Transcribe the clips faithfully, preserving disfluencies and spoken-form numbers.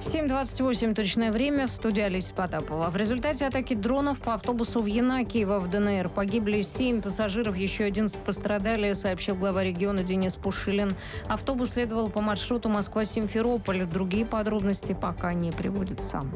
семь двадцать восемь точное время, в студии Олеся Потапова. В результате атаки дронов по автобусу в Янакиево в ДНР погибли семь пассажиров, еще одиннадцать пострадали, сообщил глава региона Денис Пушилин. Автобус следовал по маршруту Москва-Симферополь. Другие подробности пока не приводит сам.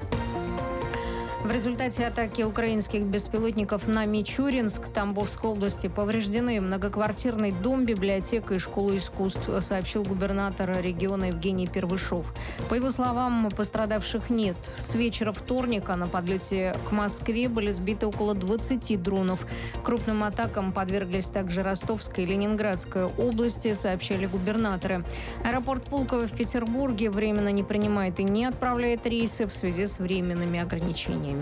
В результате атаки украинских беспилотников на Мичуринск Тамбовской области повреждены многоквартирный дом, библиотека и школа искусств, сообщил губернатор региона Евгений Первышов. По его словам, пострадавших нет. С вечера вторника на подлете к Москве были сбиты около двадцати дронов. Крупным атакам подверглись также Ростовская и Ленинградская области, сообщали губернаторы. Аэропорт Пулково в Петербурге временно не принимает и не отправляет рейсы в связи с временными ограничениями.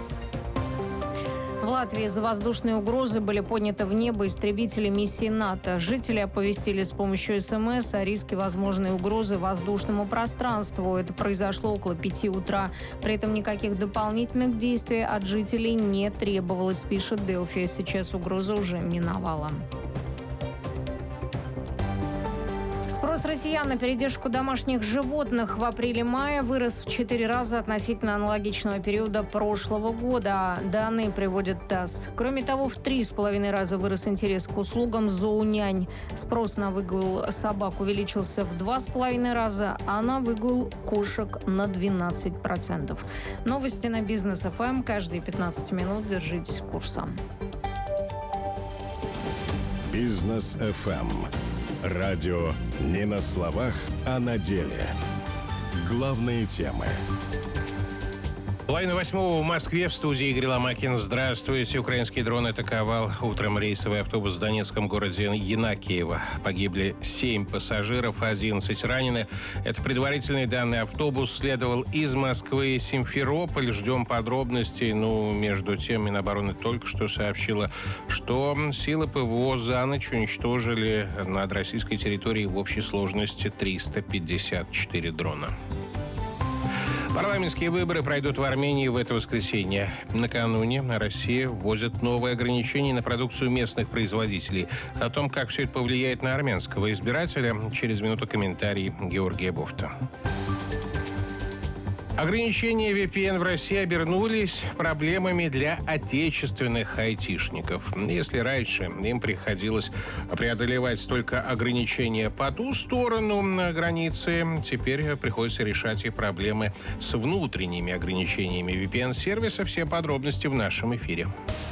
В Латвии за воздушные угрозы были подняты в небо истребители миссии НАТО. Жители оповестили с помощью СМС о риске возможной угрозы воздушному пространству. Это произошло около пяти утра. При этом никаких дополнительных действий от жителей не требовалось, пишет Делфи. Сейчас угроза уже миновала. Спрос россиян на передержку домашних животных в апреле-мае вырос в четыре раза относительно аналогичного периода прошлого года. Данные приводит ТАСС. Кроме того, в три с половиной раза вырос интерес к услугам зоонянь. Спрос на выгул собак увеличился в два с половиной раза, а на выгул кошек на двенадцать процентов. Новости на Бизнес эф эм. Каждые пятнадцать минут держитесь курса. Бизнес эф эм. Радио не на словах, а на деле. Главные темы. Половина восьмого в Москве, в студии Игорь Ломакин. Здравствуйте. Украинский дрон атаковал утром рейсовый автобус в донецком городе Янакиево. Погибли семь пассажиров, одиннадцать ранены. Это предварительные данные. Автобус следовал из Москвы в Симферополь. Ждем подробностей. Ну, между тем, Минобороны только что сообщила, что силы ПВО за ночь уничтожили над российской территорией в общей сложности триста пятьдесят четыре дрона. Парламентские выборы пройдут в Армении в это воскресенье. Накануне Россия вводит новые ограничения на продукцию местных производителей. О том, как все это повлияет на армянского избирателя, через минуту комментарий Георгия Бофта. Ограничения ви пи эн в России обернулись проблемами для отечественных айтишников. Если раньше им приходилось преодолевать только ограничения по ту сторону границы, теперь приходится решать и проблемы с внутренними ограничениями ви пи эн-сервиса. Все подробности в нашем эфире.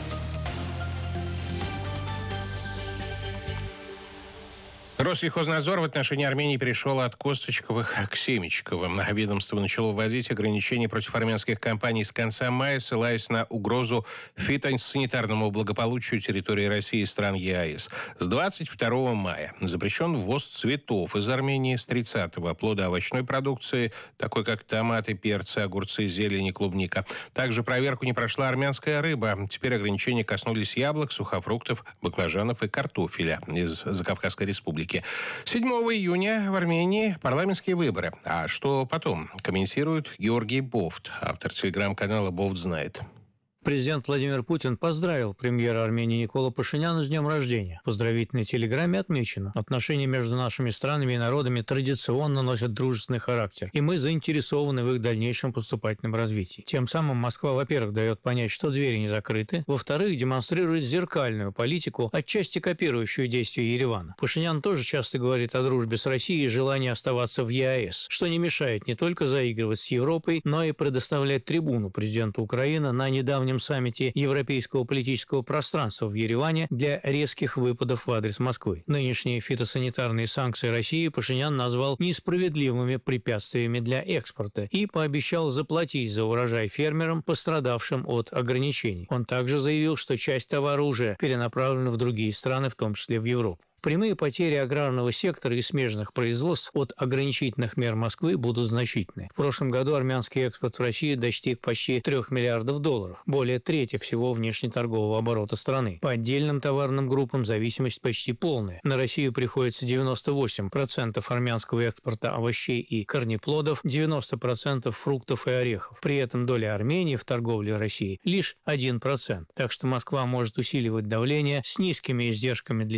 Россельхознадзор в отношении Армении перешел от Косточковых к Семечковым. Ведомство начало вводить ограничения против армянских компаний с конца мая, ссылаясь на угрозу фитосанитарному благополучию территории России и стран е а эс. С двадцать второго мая запрещен ввоз цветов из Армении, с тридцатого плодоовощной продукции, такой как томаты, перцы, огурцы, зелень и клубника. Также проверку не прошла армянская рыба. Теперь ограничения коснулись яблок, сухофруктов, баклажанов и картофеля из Закавказской республики. седьмого июня в Армении парламентские выборы. А что потом, комментирует Георгий Бофт, автор телеграм-канала «Бофт знает». Президент Владимир Путин поздравил премьера Армении Николу Пашиняна с днем рождения. В поздравительной телеграмме отмечено: отношения между нашими странами и народами традиционно носят дружественный характер, и мы заинтересованы в их дальнейшем поступательном развитии. Тем самым Москва, во-первых, дает понять, что двери не закрыты, во-вторых, демонстрирует зеркальную политику, отчасти копирующую действия Еревана. Пашинян тоже часто говорит о дружбе с Россией и желании оставаться в е а эс, что не мешает не только заигрывать с Европой, но и предоставлять трибуну президенту Украины на недавнем саммите Европейского политического пространства в Ереване для резких выпадов в адрес Москвы. Нынешние фитосанитарные санкции России Пашинян назвал несправедливыми препятствиями для экспорта и пообещал заплатить за урожай фермерам, пострадавшим от ограничений. Он также заявил, что часть товара уже перенаправлена в другие страны, в том числе в Европу. Прямые потери аграрного сектора и смежных производств от ограничительных мер Москвы будут значительны. В прошлом году армянский экспорт в Россию достиг почти трех миллиардов долларов, более трети всего внешнеторгового оборота страны. По отдельным товарным группам зависимость почти полная. На Россию приходится девяносто восемь процентов армянского экспорта овощей и корнеплодов, девяносто процентов фруктов и орехов. При этом доля Армении в торговле России лишь один процент. Так что Москва может усиливать давление с низкими издержками для себя.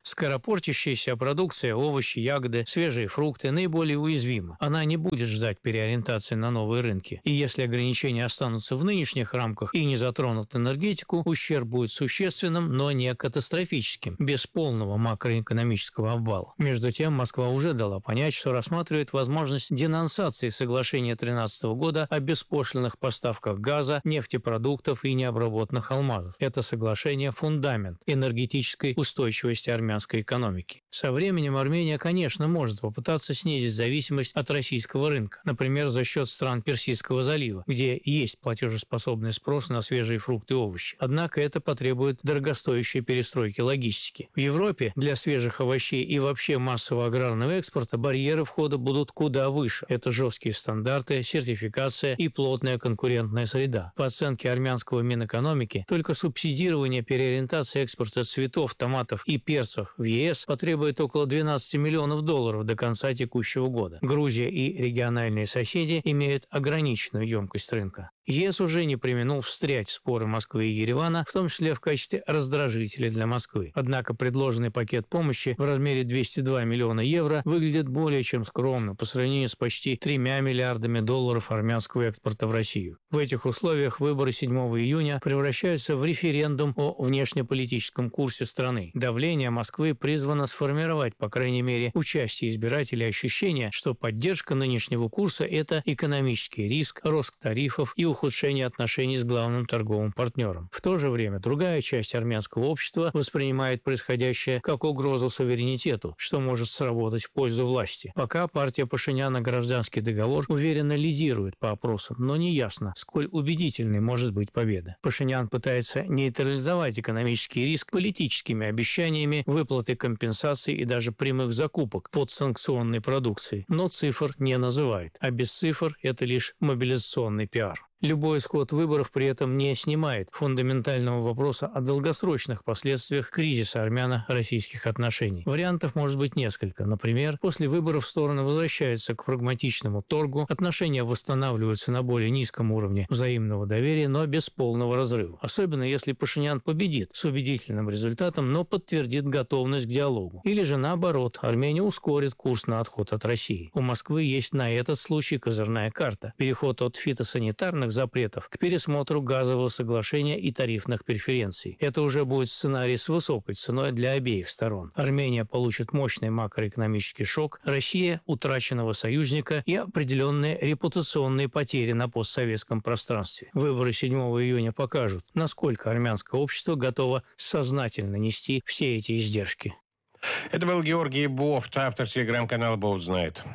Скоропортящаяся продукция, овощи, ягоды, свежие фрукты наиболее уязвима. Она не будет ждать переориентации на новые рынки. И если ограничения останутся в нынешних рамках и не затронут энергетику, ущерб будет существенным, но не катастрофическим, без полного макроэкономического обвала. Между тем, Москва уже дала понять, что рассматривает возможность денонсации соглашения две тысячи тринадцатого года о беспошлинных поставках газа, нефтепродуктов и необработанных алмазов. Это соглашение – фундамент энергетической устойчивости армянской экономики. Со временем Армения, конечно, может попытаться снизить зависимость от российского рынка, например, за счет стран Персидского залива, где есть платежеспособный спрос на свежие фрукты и овощи. Однако это потребует дорогостоящей перестройки логистики. В Европе для свежих овощей и вообще массового аграрного экспорта барьеры входа будут куда выше. Это жесткие стандарты, сертификация и плотная конкурентная среда. По оценке армянского Минэкономики, только субсидирование переориентации экспорта цветов, томатов и перцев в ЕС потребует около двенадцати миллионов долларов до конца текущего года. Грузия и региональные соседи имеют ограниченную емкость рынка. ЕС уже не преминул встрять в споры Москвы и Еревана, в том числе в качестве раздражителя для Москвы. Однако предложенный пакет помощи в размере двести два миллиона евро выглядит более чем скромно по сравнению с почти тремя миллиардами долларов армянского экспорта в Россию. В этих условиях выборы седьмого июня превращаются в референдум о внешнеполитическом курсе страны. Давление Москвы призвано сформировать, по крайней мере, участие избирателей ощущение, что поддержка нынешнего курса – это экономический риск, рост тарифов и ухудшение отношений с главным торговым партнером. В то же время другая часть армянского общества воспринимает происходящее как угрозу суверенитету, что может сработать в пользу власти. Пока партия Пашиняна «Гражданский договор» уверенно лидирует по опросам, но не ясно, сколь убедительной может быть победа. Пашинян пытается нейтрализовать экономический риск политическими обещаниями выплаты компенсаций и даже прямых закупок подсанкционной продукции, но цифр не называет, а без цифр это лишь мобилизационный пиар. Любой исход выборов при этом не снимает фундаментального вопроса о долгосрочных последствиях кризиса армяно-российских отношений. Вариантов может быть несколько. Например, после выборов стороны возвращаются к прагматичному торгу, отношения восстанавливаются на более низком уровне взаимного доверия, но без полного разрыва. Особенно если Пашинян победит с убедительным результатом, но подтвердит готовность к диалогу. Или же наоборот, Армения ускорит курс на отход от России. У Москвы есть на этот случай козырная карта – переход от фитосанитарных запретов к пересмотру газового соглашения и тарифных преференций. Это уже будет сценарий с высокой ценой для обеих сторон. Армения получит мощный макроэкономический шок, Россия – утраченного союзника и определенные репутационные потери на постсоветском пространстве. Выборы седьмого июня покажут, насколько армянское общество готово сознательно нести все эти издержки. Это был Георгий Бофт, автор телеграм-канала «Бофт знает».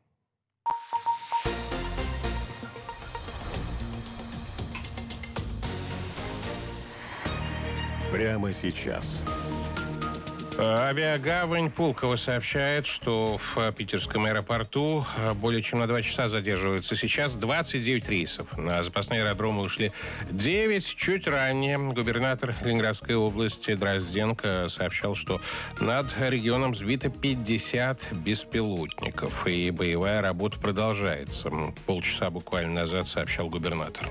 Прямо сейчас. Авиагавань Пулково сообщает, что в питерском аэропорту более чем на два часа задерживаются сейчас двадцать девять рейсов. На запасные аэродромы ушли девять. Чуть ранее губернатор Ленинградской области Дрозденко сообщал, что над регионом сбито пятьдесят беспилотников, и боевая работа продолжается. Полчаса буквально назад сообщал губернатор.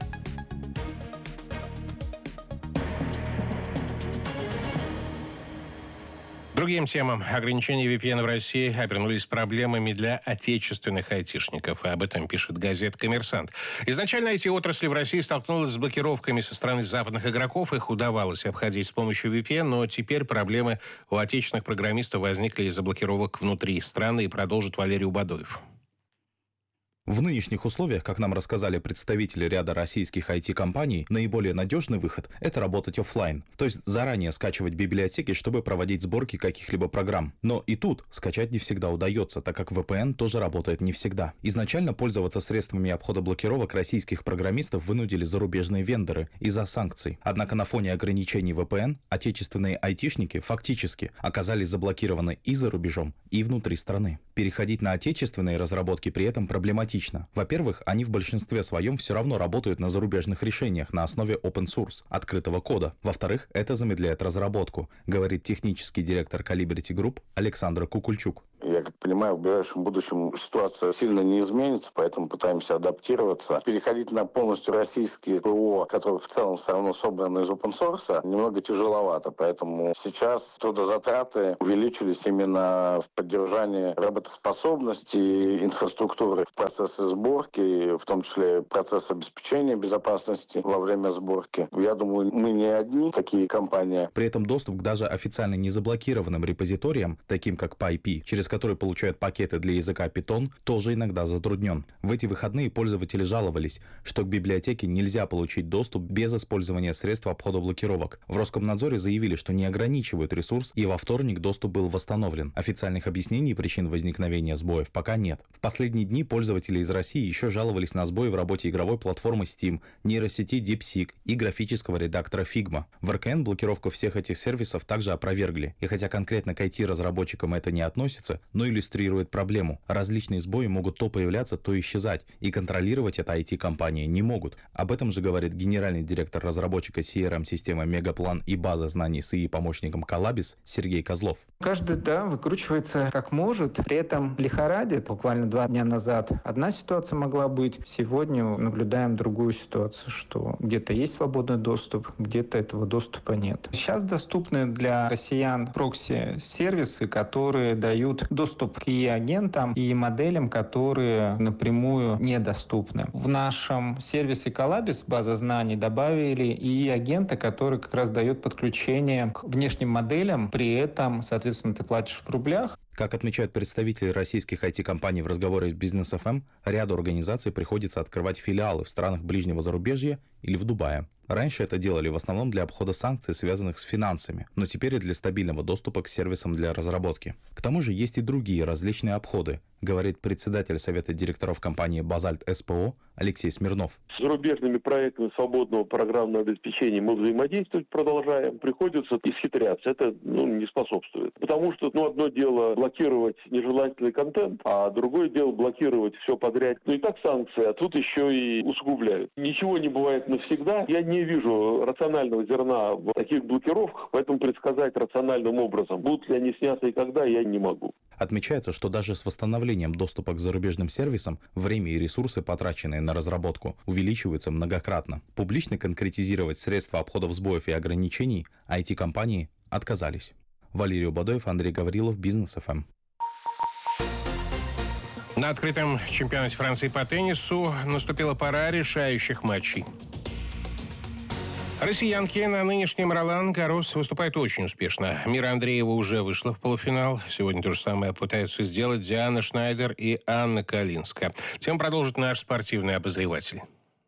Другим темам. Ограничения ви пи эн в России обернулись проблемами для отечественных айтишников. И об этом пишет газета «Коммерсант». Изначально ай ти-отрасль в России столкнулась с блокировками со стороны западных игроков. Их удавалось обходить с помощью ви пи эн, но теперь проблемы у отечественных программистов возникли из-за блокировок внутри страны, и продолжит Валерий Убадоев. В нынешних условиях, как нам рассказали представители ряда российских ай ти-компаний, наиболее надежный выход – это работать офлайн, то есть заранее скачивать библиотеки, чтобы проводить сборки каких-либо программ. Но и тут скачать не всегда удается, так как ви пи эн тоже работает не всегда. Изначально пользоваться средствами обхода блокировок российских программистов вынудили зарубежные вендоры из-за санкций. Однако на фоне ограничений ви пи эн отечественные айтишники фактически оказались заблокированы и за рубежом, и внутри страны. Переходить на отечественные разработки при этом проблематично. Во-первых, они в большинстве своем все равно работают на зарубежных решениях на основе open source, открытого кода. Во-вторых, это замедляет разработку, говорит технический директор Calibrity Group Александр Кукульчук. Я как понимаю, в ближайшем будущем ситуация сильно не изменится, поэтому пытаемся адаптироваться. Переходить на полностью российские ПО, которые в целом все равно собраны из open source, немного тяжеловато. Поэтому сейчас трудозатраты увеличились именно в поддержании работоспособности инфраструктуры в процессе сборки, в том числе процесс обеспечения безопасности во время сборки. Я думаю, мы не одни такие компании. При этом доступ к даже официально не заблокированным репозиториям, таким как PyPy, через которые получают пакеты для языка Python, тоже иногда затруднен. В эти выходные пользователи жаловались, что к библиотеке нельзя получить доступ без использования средств обхода блокировок. В Роскомнадзоре заявили, что не ограничивают ресурс, и во вторник доступ был восстановлен. Официальных объяснений причин возникновения сбоев пока нет. В последние дни пользователи из России еще жаловались на сбои в работе игровой платформы Steam, нейросети DeepSeek и графического редактора Figma. В эр ка эн блокировку всех этих сервисов также опровергли. И хотя конкретно к ай ти-разработчикам это не относится, но иллюстрирует проблему. Различные сбои могут то появляться, то исчезать, и контролировать это ай ти-компании не могут. Об этом же говорит генеральный директор разработчика си эр эм-системы Мегаплан и базы знаний с ай и-помощником Коллабис Сергей Козлов. Каждый, да, выкручивается как может, при этом лихорадит. Буквально два дня назад одна ситуация могла быть, сегодня наблюдаем другую ситуацию, что где-то есть свободный доступ, где-то этого доступа нет. Сейчас доступны для россиян прокси-сервисы, которые дают доступ к и агентам и моделям, которые напрямую недоступны. В нашем сервисе Коллабис, база знаний, добавили и агента, который как раз дает подключение к внешним моделям, при этом, соответственно, ты платишь в рублях. Как отмечают представители российских ай ти-компаний в разговоре с Бизнес эф эм, ряду организаций приходится открывать филиалы в странах ближнего зарубежья или в Дубае. Раньше это делали в основном для обхода санкций, связанных с финансами, но теперь и для стабильного доступа к сервисам для разработки. К тому же есть и другие различные обходы, говорит председатель совета директоров компании «Базальт эс пэ о» Алексей Смирнов. С зарубежными проектами свободного программного обеспечения мы взаимодействовать продолжаем. Приходится исхитряться. Это ну, не способствует. Потому что ну, одно дело блокировать нежелательный контент, а другое дело блокировать все подряд. Ну и так санкции, а тут еще и усугубляют. Ничего не бывает навсегда. Я не вижу рационального зерна в таких блокировках, поэтому предсказать рациональным образом, будут ли они сняты и когда, я не могу. Отмечается, что даже с восстановлением доступа к зарубежным сервисам время и ресурсы, потраченные на разработку, увеличиваются многократно. Публично конкретизировать средства обходов сбоев и ограничений ай ти-компании отказались. Валерий Убадоев, Андрей Гаврилов, Бизнес эф эм. На открытом чемпионате Франции по теннису наступила пора решающих матчей. Россиянки на нынешнем Ролан Гаррос выступают очень успешно. Мира Андреева уже вышла в полуфинал. Сегодня то же самое пытаются сделать Диана Шнайдер и Анна Калинская. Тем продолжит наш спортивный обозреватель.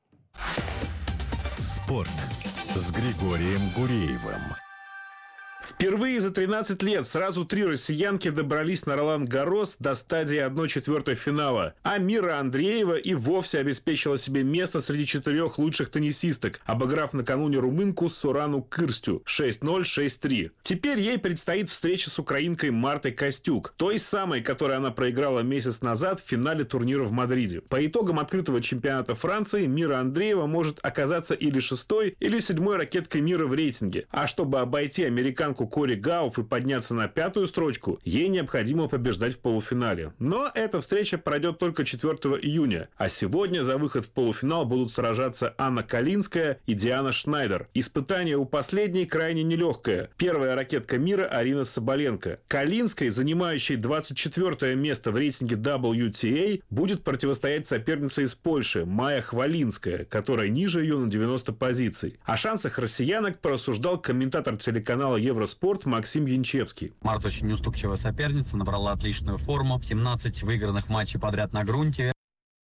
Спорт с Григорием Гуреевым. Впервые за тринадцать лет сразу три россиянки добрались на Ролан Гаррос до стадии одна четвертая финала. А Мира Андреева и вовсе обеспечила себе место среди четырех лучших теннисисток, обыграв накануне румынку Сорану Кырстю шесть ноль шесть три. Теперь ей предстоит встреча с украинкой Мартой Костюк, той самой, которой она проиграла месяц назад в финале турнира в Мадриде. По итогам открытого чемпионата Франции Мира Андреева может оказаться или шестой, или седьмой ракеткой мира в рейтинге. А чтобы обойти американку Кори Гауф и подняться на пятую строчку, ей необходимо побеждать в полуфинале. Но эта встреча пройдет только четвертого июня. А сегодня за выход в полуфинал будут сражаться Анна Калинская и Диана Шнайдер. Испытание у последней крайне нелегкое. Первая ракетка мира Арина Соболенко. Калинской, занимающей двадцать четвёртое место в рейтинге дабл ю ти эй, будет противостоять соперница из Польши Майя Хвалинская, которая ниже ее на девяносто позиций. О шансах россиянок порассуждал комментатор телеканала Евроспорт Максим Янчевский. Марта очень неуступчивая соперница, набрала отличную форму. семнадцать выигранных матчей подряд на грунте.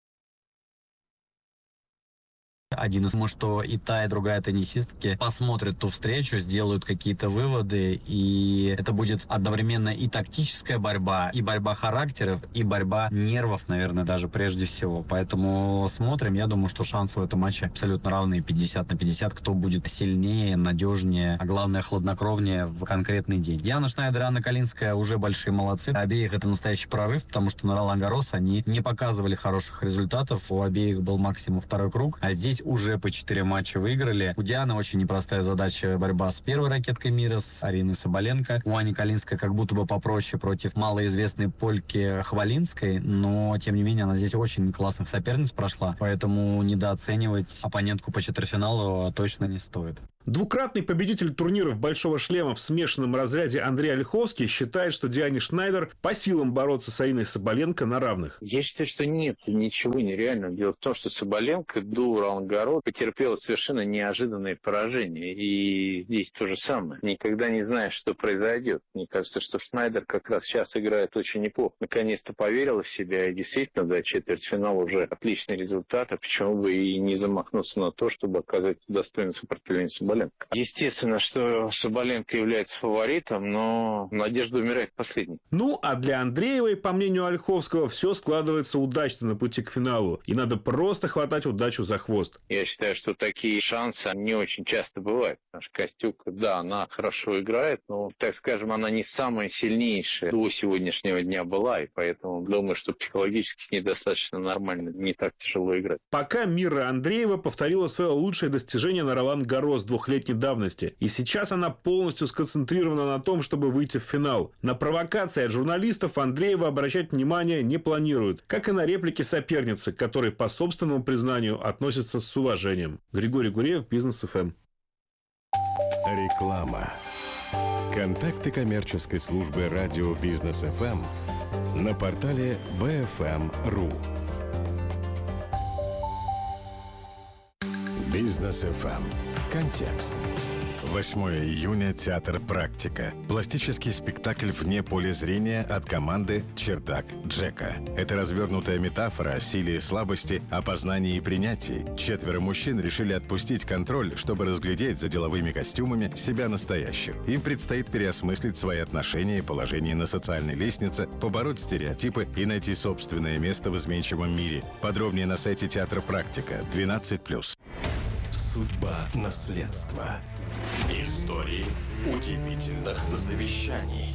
Один из думаю, что и та, и другая теннисистки посмотрят ту встречу, сделают какие-то выводы, и это будет одновременно и тактическая борьба, и борьба характеров, и борьба нервов, наверное, даже прежде всего. Поэтому смотрим. Я думаю, что шансы в этом матче абсолютно равные, пятьдесят на пятьдесят, кто будет сильнее, надежнее, а главное, хладнокровнее в конкретный день. Диана Шнайдер и Анна Калинская уже большие молодцы. Обеих это настоящий прорыв, потому что на Ролан Гаррос они не показывали хороших результатов. У обеих был максимум второй круг, а здесь уже по четыре матча выиграли. У Дианы очень непростая задача — борьба с первой ракеткой мира, с Ариной Соболенко. У Ани Калинской как будто бы попроще против малоизвестной польки Хвалинской, но, тем не менее, она здесь очень классных соперниц прошла, поэтому недооценивать оппонентку по четвертьфиналу точно не стоит. Двукратный победитель турниров «Большого шлема» в смешанном разряде Андрей Ольховский считает, что Диане Шнайдер по силам бороться с Ариной Соболенко на равных. Я считаю, что нет ничего нереального. Дело в том, что Соболенко до Ролан-Гаррос потерпела совершенно неожиданное поражение. И здесь то же самое. Никогда не знаешь, что произойдет. Мне кажется, что Шнайдер как раз сейчас играет очень неплохо. Наконец-то поверила в себя. И действительно, до четвертьфинала уже отличный результат. А почему бы и не замахнуться на то, чтобы оказать достойное сопротивление Соболенко? Естественно, что Соболенко является фаворитом, но надежда умирает последней. Ну, а для Андреевой, по мнению Ольховского, все складывается удачно на пути к финалу. И надо просто хватать удачу за хвост. Я считаю, что такие шансы не очень часто бывают. Потому что Костюк, да, она хорошо играет, но, так скажем, она не самая сильнейшая до сегодняшнего дня была. И поэтому думаю, что психологически с ней достаточно нормально, не так тяжело играть. Пока Мира Андреева повторила свое лучшее достижение на Ролан-Гаррос двухлетней давности. И сейчас она полностью сконцентрирована на том, чтобы выйти в финал. На провокации от журналистов Андреева обращать внимание не планирует, как и на реплики соперницы, к которой, по собственному признанию, относятся с уважением. Григорий Гуреев, Бизнес эф эм. Реклама. Контакты коммерческой службы радио Бизнес эф эм на портале би эф эм точка ру. Бизнес эф эм. Контекст. восьмое июня. Театр «Практика». Пластический спектакль вне поля зрения от команды «Чердак Джека». Это развернутая метафора о силе и слабости, о познании и принятии. Четверо мужчин решили отпустить контроль, чтобы разглядеть за деловыми костюмами себя настоящих. Им предстоит переосмыслить свои отношения и положение на социальной лестнице, побороть стереотипы и найти собственное место в изменчивом мире. Подробнее на сайте театра «Практика». двенадцать плюс. Судьба наследства. Истории удивительных завещаний.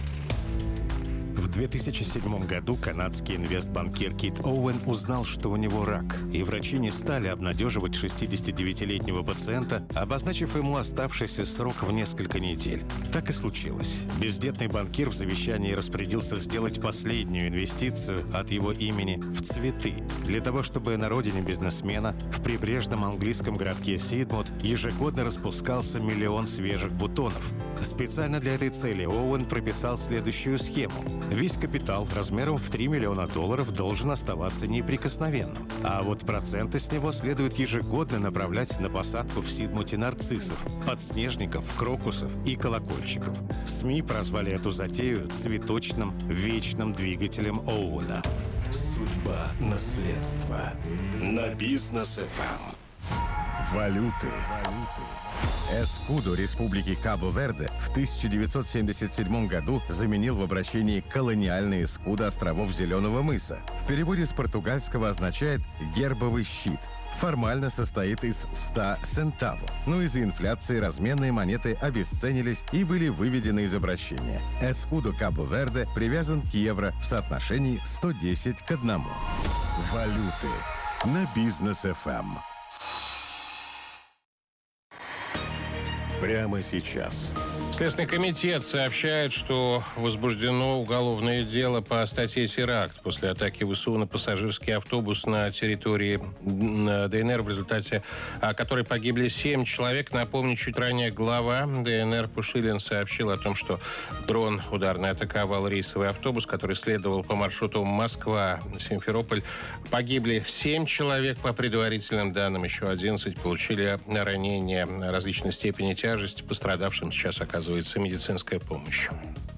В две тысячи седьмом году канадский инвестбанкир Кит Оуэн узнал, что у него рак, и врачи не стали обнадеживать шестидесятидевятилетнего пациента, обозначив ему оставшийся срок в несколько недель. Так и случилось. Бездетный банкир в завещании распорядился сделать последнюю инвестицию от его имени в цветы, для того, чтобы на родине бизнесмена в прибрежном английском городке Сидмут ежегодно распускался миллион свежих бутонов. Специально для этой цели Оуэн прописал следующую схему. Весь капитал размером в три миллиона долларов должен оставаться неприкосновенным. А вот проценты с него следует ежегодно направлять на посадку в Сидмуте нарциссов, подснежников, крокусов и колокольчиков. СМИ прозвали эту затею цветочным вечным двигателем Оуэна. Судьба наследства. На Бизнес эф эм. Валюты. Эскудо Республики Кабо-Верде в тысяча девятьсот семьдесят седьмом году заменил в обращении колониальный эскудо островов Зеленого мыса. В переводе с португальского означает «гербовый щит». Формально состоит из ста центаво, но из-за инфляции разменные монеты обесценились и были выведены из обращения. Эскудо Кабо-Верде привязан к евро в соотношении сто десять к одному. Валюты на Бизнес эф эм. Прямо сейчас. Следственный комитет сообщает, что возбуждено уголовное дело по статье «Теракт» после атаки ВСУ на пассажирский автобус на территории ДНР, в результате которой погибли семь человек. Напомню, чуть ранее глава ДНР Пушилин сообщил о том, что дрон ударный атаковал рейсовый автобус, который следовал по маршруту Москва-Симферополь. Погибли семь человек, по предварительным данным, еще одиннадцать получили ранения различной степени тяжести. Пострадавшим сейчас оказывается медицинская помощь.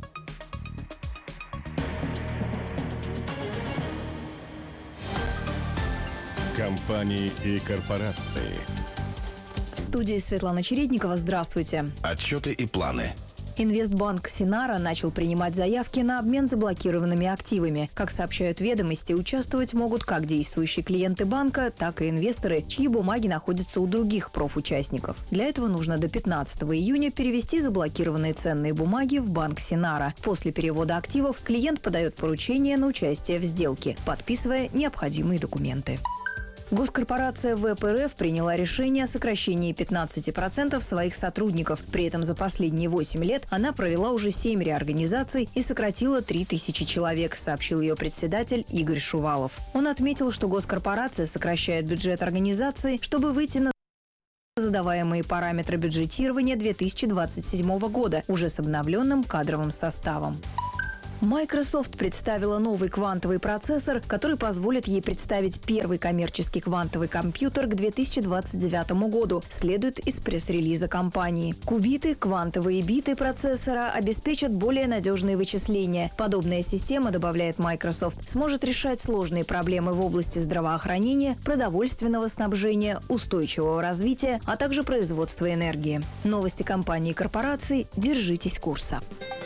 Компании и корпорации. В студии Светлана Чередникова. Здравствуйте. Отчеты и планы. Инвестбанк Синара начал принимать заявки на обмен заблокированными активами. Как сообщают ведомости, участвовать могут как действующие клиенты банка, так и инвесторы, чьи бумаги находятся у других профучастников. Для этого нужно до пятнадцатого июня перевести заблокированные ценные бумаги в банк Синара. После перевода активов клиент подает поручение на участие в сделке, подписывая необходимые документы. Госкорпорация вэ пэ эр эф приняла решение о сокращении пятнадцати процентов своих сотрудников. При этом за последние восемь лет она провела уже семь реорганизаций и сократила три тысячи человек, сообщил ее председатель Игорь Шувалов. Он отметил, что госкорпорация сокращает бюджет организации, чтобы выйти на задаваемые параметры бюджетирования две тысячи двадцать седьмого года уже с обновленным кадровым составом. Microsoft представила новый квантовый процессор, который позволит ей представить первый коммерческий квантовый компьютер к две тысячи двадцать девятому году, следует из пресс-релиза компании. Кубиты, квантовые биты процессора обеспечат более надежные вычисления. Подобная система, добавляет Microsoft, сможет решать сложные проблемы в области здравоохранения, продовольственного снабжения, устойчивого развития, а также производства энергии. Новости компании и корпораций. Держитесь курса.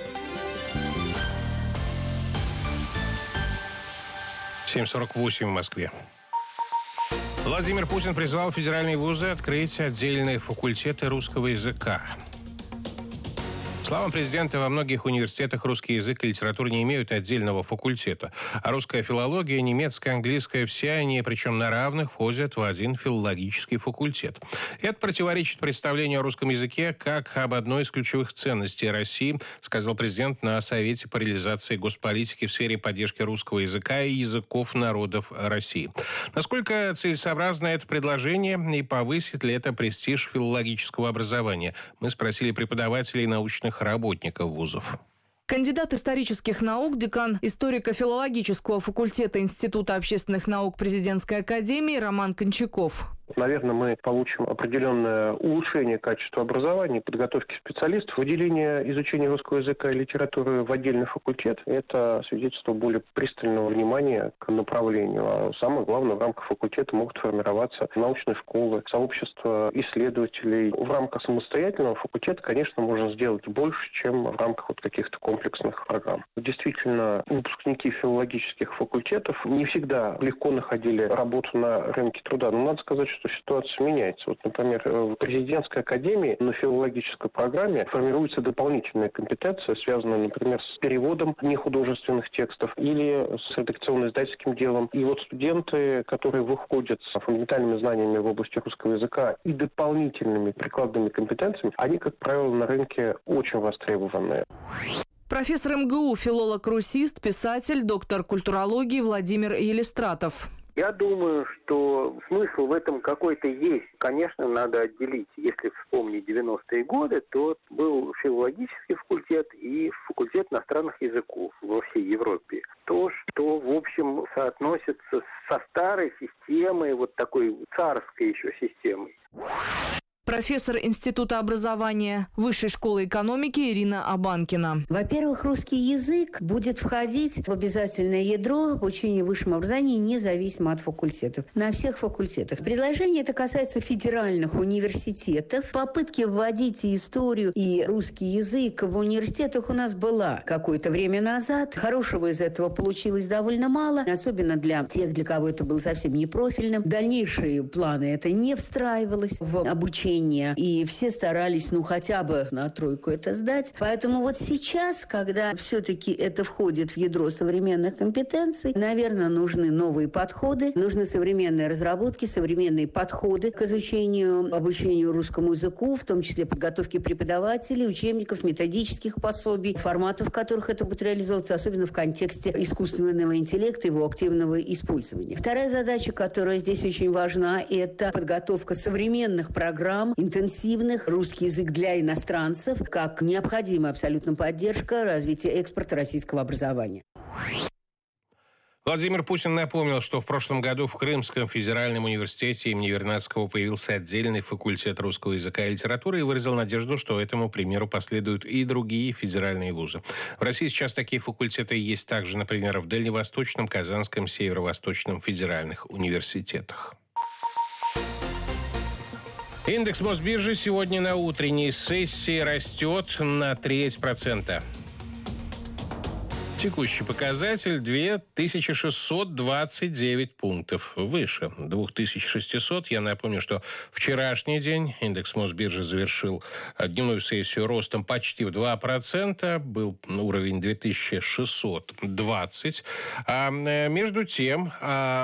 семь сорок восемь в Москве. Владимир Путин призвал федеральные вузы открыть отдельные факультеты русского языка. По словам президента, во многих университетах русский язык и литература не имеют отдельного факультета. А русская филология, немецкая, английская, все они, причем на равных, входят в один филологический факультет. Это противоречит представлению о русском языке как об одной из ключевых ценностей России, сказал президент на Совете по реализации госполитики в сфере поддержки русского языка и языков народов России. Насколько целесообразно это предложение и повысит ли это престиж филологического образования? Мы спросили преподавателей и научных работников вузов. Кандидат исторических наук, декан историко-филологического факультета Института общественных наук Президентской академии Роман Кончаков. Наверное, мы получим определенное улучшение качества образования и подготовки специалистов. Выделение изучения русского языка и литературы в отдельный факультет – это свидетельство более пристального внимания к направлению. А самое главное, в рамках факультета могут формироваться научные школы, сообщества исследователей. В рамках самостоятельного факультета, конечно, можно сделать больше, чем в рамках вот каких-то комплексных программ. Действительно, выпускники филологических факультетов не всегда легко находили работу на рынке труда. Но надо сказать, что что ситуация меняется. Вот, например, в президентской академии на филологической программе формируется дополнительная компетенция, связанная, например, с переводом нехудожественных текстов или с редакционно-издательским делом. И вот студенты, которые выходят с фундаментальными знаниями в области русского языка и дополнительными прикладными компетенциями, они, как правило, на рынке очень востребованные. Профессор эм гэ у, филолог-русист, писатель, доктор культурологии Владимир Елистратов. Я думаю, что смысл в этом какой-то есть. Конечно, надо отделить. Если вспомнить девяностые годы, то был филологический факультет и факультет иностранных языков во всей Европе. То, что, в общем, соотносится со старой системой, вот такой царской еще системой. Профессор Института образования Высшей школы экономики Ирина Абанкина. Во-первых, русский язык будет входить в обязательное ядро обучения в высшем образовании независимо от факультетов. На всех факультетах. Предложение это касается федеральных университетов. Попытки вводить и историю, и русский язык в университетах у нас была какое-то время назад. Хорошего из этого получилось довольно мало, особенно для тех, для кого это было совсем не профильным. В дальнейшие планы это не встраивалось в обучение. И все старались, ну, хотя бы на тройку это сдать. Поэтому вот сейчас, когда все-таки это входит в ядро современных компетенций, наверное, нужны новые подходы, нужны современные разработки, современные подходы к изучению, обучению русскому языку, в том числе подготовке преподавателей, учебников, методических пособий, форматов, в которых это будет реализовываться, особенно в контексте искусственного интеллекта и его активного использования. Вторая задача, которая здесь очень важна, это подготовка современных программ, интенсивных, русский язык для иностранцев, как необходимая абсолютно поддержка развития экспорта российского образования. Владимир Путин напомнил, что в прошлом году в Крымском федеральном университете имени Вернадского появился отдельный факультет русского языка и литературы и выразил надежду, что этому примеру последуют и другие федеральные вузы. В России сейчас такие факультеты есть также, например, в Дальневосточном, Казанском, Северо-Восточном федеральных университетах. Индекс Мосбиржи сегодня на утренней сессии растет на треть процента. Текущий показатель две тысячи шестьсот двадцать девять пунктов. Выше две тысячи шестисот. Я напомню, что вчерашний день индекс Мосбиржи завершил дневную сессию ростом почти в два процента. Был уровень две тысячи шестьсот двадцать. А между тем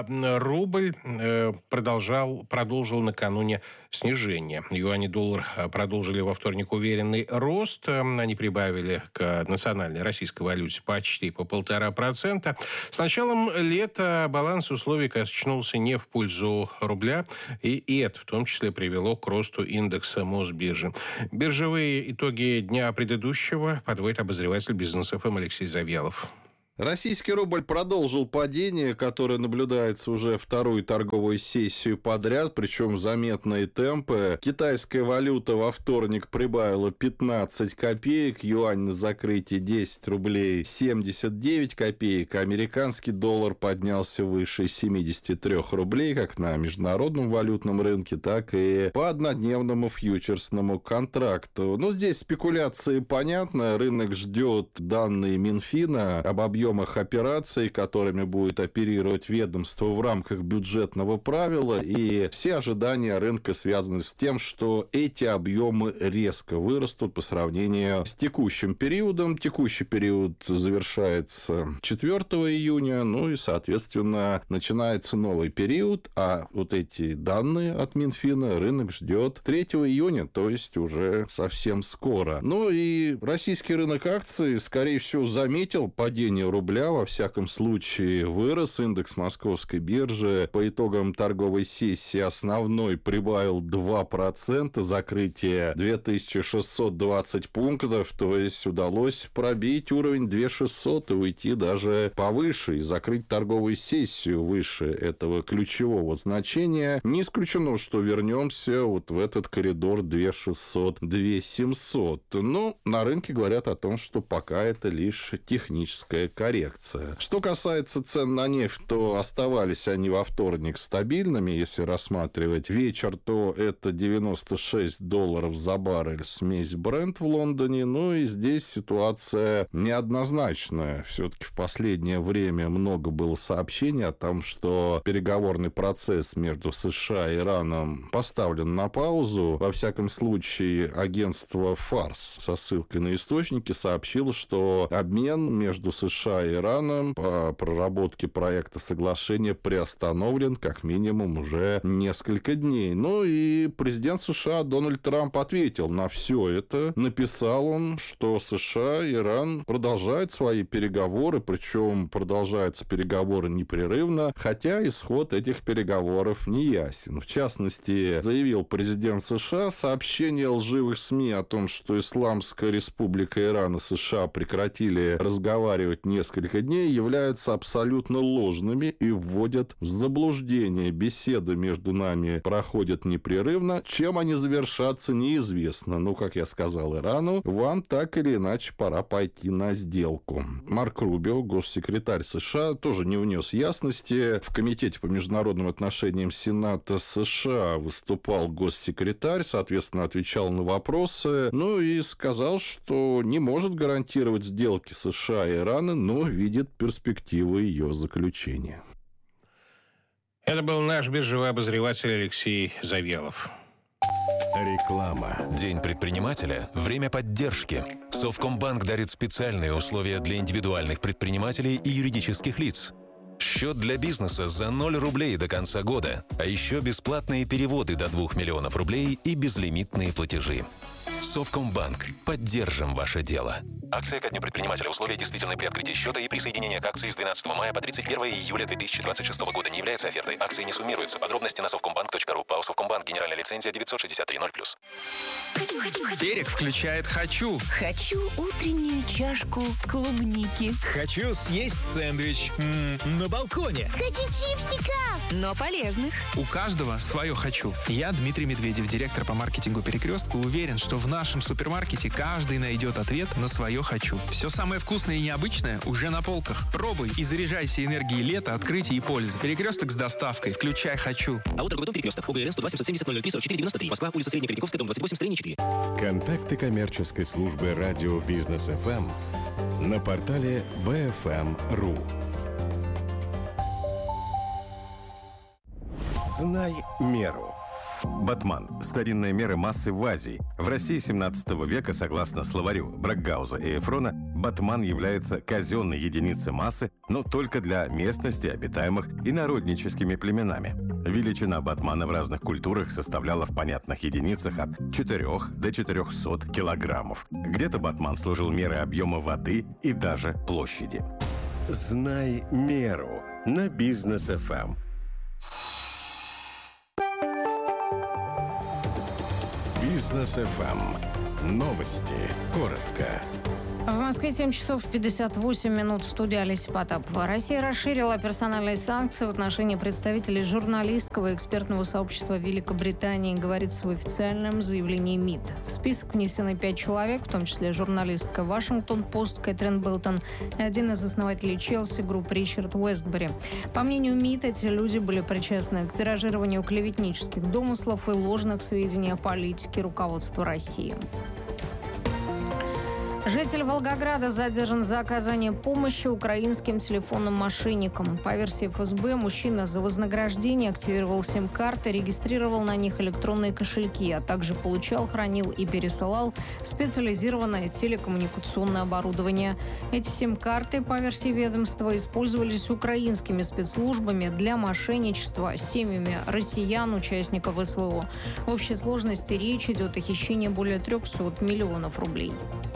рубль продолжал, продолжил накануне снижение. Юань и доллар продолжили во вторник уверенный рост. Они прибавили к национальной российской валюте почти по полтора процента. С началом лета баланс условий качнулся не в пользу рубля, и, и это в том числе привело к росту индекса Мосбиржи. Биржевые итоги дня предыдущего подводит обозреватель Бизнес эф эм Алексей Завьялов. Российский рубль продолжил падение, которое наблюдается уже вторую торговую сессию подряд, причем заметные темпы. Китайская валюта во вторник прибавила пятнадцать копеек, юань на закрытие десять рублей семьдесят девять копеек, а американский доллар поднялся выше семидесяти трёх рублей, как на международном валютном рынке, так и по однодневному фьючерсному контракту. Но здесь спекуляции понятны, рынок ждет данные Минфина об объеме операций, которыми будет оперировать ведомство в рамках бюджетного правила, и все ожидания рынка связаны с тем, что эти объемы резко вырастут по сравнению с текущим периодом. Текущий период завершается четвёртого июня, ну и, соответственно, начинается новый период, а вот эти данные от Минфина рынок ждет третьего июня, то есть уже совсем скоро. Ну и российский рынок акций, скорее всего, заметил падение рубля, во всяком случае, вырос. Индекс Московской биржи по итогам торговой сессии основной прибавил два процента, закрытие две тысячи шестьсот двадцать пунктов, то есть удалось пробить уровень две тысячи шестьсот и уйти даже повыше, и закрыть торговую сессию выше этого ключевого значения. Не исключено, что вернемся вот в этот коридор две тысячи шестьсот - две тысячи семьсот. Но на рынке говорят о том, что пока это лишь техническая коррекция. Что касается цен на нефть, то оставались они во вторник стабильными. Если рассматривать вечер, то это девяносто шесть долларов за баррель смесь Brent в Лондоне. Ну и здесь ситуация неоднозначная. Все-таки в последнее время много было сообщений о том, что переговорный процесс между США и Ираном поставлен на паузу. Во всяком случае, агентство Фарс со ссылкой на источники сообщило, что обмен между США и Ираном по проработке проекта соглашения приостановлен как минимум уже несколько дней. Ну и президент США Дональд Трамп ответил на все это. Написал он, что США и Иран продолжают свои переговоры, причем продолжаются переговоры непрерывно, хотя исход этих переговоров не ясен. В частности, заявил президент США, сообщения лживых СМИ о том, что Исламская Республика Иран и США прекратили разговаривать несколько дней, являются абсолютно ложными и вводят в заблуждение. Беседы между нами проходят непрерывно. Чем они завершатся, неизвестно. Но, как я сказал Ирану, вам так или иначе пора пойти на сделку. Марк Рубио, госсекретарь США, тоже не внес ясности. В Комитете по международным отношениям Сената США выступал госсекретарь, соответственно, отвечал на вопросы, ну и сказал, что не может гарантировать сделки США и Ирана, но видит перспективы ее заключения. Это был наш биржевой обозреватель Алексей Завьялов. Реклама. День предпринимателя – время поддержки. Совкомбанк дарит специальные условия для индивидуальных предпринимателей и юридических лиц. Счет для бизнеса за ноль рублей до конца года, а еще бесплатные переводы до двух миллионов рублей и безлимитные платежи. Совкомбанк. Поддержим ваше дело. Акция ко дню предпринимателя. Условия действительны при открытии счета и присоединение к акции с двенадцатого мая по тридцать первое июля две тысячи двадцать шестого года не является офертой. Акции не суммируются. Подробности на совкомбанк точка ру. ПАО Совкомбанк. Генеральная лицензия девятьсот шестьдесят три ноль плюс. Терек включает «Хочу». Хочу утреннюю чашку клубники. Хочу съесть сэндвич м-м, на балконе. Хочу чипсиков, но полезных. У каждого свое «хочу». Я, Дмитрий Медведев, директор по маркетингу «Перекрестка», уверен, что в нашем супермаркете каждый найдет ответ на свое «хочу». Все самое вкусное и необычное уже на полках. Пробуй и заряжайся энергией лета, открытия и пользы. «Перекресток» с доставкой. Включай «хочу». А вот торговый дом «Перекресток». ОГРН сто два семьсот семьдесят ноль ноль три сорок четыре девяносто три. Москва, улица Среднекоренниковская, дом двадцать восемь, строение четыре. Контакты коммерческой службы радио Бизнес эф эм на портале би эф эм точка ру. Знай меру. Батман – старинные меры массы в Азии. В России семнадцатого века, согласно словарю Брагауза и Эфрона, батман является казенной единицей массы, но только для местностей, обитаемых инородническими племенами. Величина батмана в разных культурах составляла в понятных единицах от четырёх до четырёхсот килограммов. Где-то батман служил мерой объема воды и даже площади. Знай меру на Бизнес эф эм. Бизнес эф эм. Новости. Коротко. В Москве семь часов пятьдесят восемь минут. В студии Олеся Потапова. Россия расширила персональные санкции в отношении представителей журналистского и экспертного сообщества Великобритании, говорится в официальном заявлении МИД. В список внесены пять человек, в том числе журналистка «Вашингтон-Пост» Кэтрин Белтон и один из основателей Челси Групп Ричард Уэстбери. По мнению МИД, эти люди были причастны к тиражированию клеветнических домыслов и ложных сведений о политике руководства России. Житель Волгограда задержан за оказание помощи украинским телефонным мошенникам. По версии эф эс бэ, мужчина за вознаграждение активировал сим-карты, регистрировал на них электронные кошельки, а также получал, хранил и пересылал специализированное телекоммуникационное оборудование. Эти сим-карты, по версии ведомства, использовались украинскими спецслужбами для мошенничества с семьями россиян, участников эс вэ о. В общей сложности речь идет о хищении более трехсот миллионов рублей.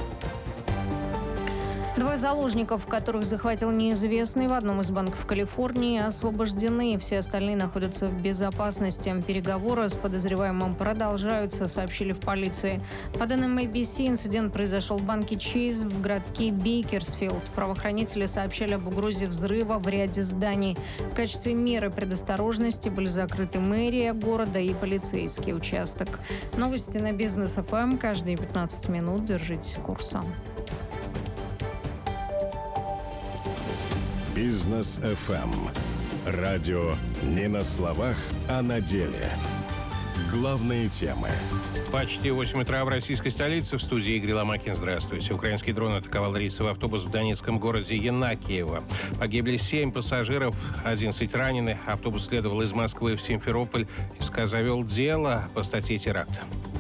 Двое заложников, которых захватил неизвестный в одном из банков Калифорнии, освобождены. Все остальные находятся в безопасности. Переговоры с подозреваемым продолжаются, сообщили в полиции. По данным эй би си, инцидент произошел в банке Чейз в городке Бейкерсфилд. Правоохранители сообщали об угрозе взрыва в ряде зданий. В качестве меры предосторожности были закрыты мэрия города и полицейский участок. Новости на Бизнес эф эм каждые пятнадцать минут. Держитесь курса. Бизнес эф эм. Радио не на словах, а на деле. Главные темы. Почти восемь утра в российской столице. В студии Игорь Ломакин. Здравствуйте. Украинский дрон атаковал рейсовый автобус в донецком городе Янакиево. Погибли семь пассажиров, одиннадцать ранены. Автобус следовал из Москвы в Симферополь. СК завел дело по статье теракта.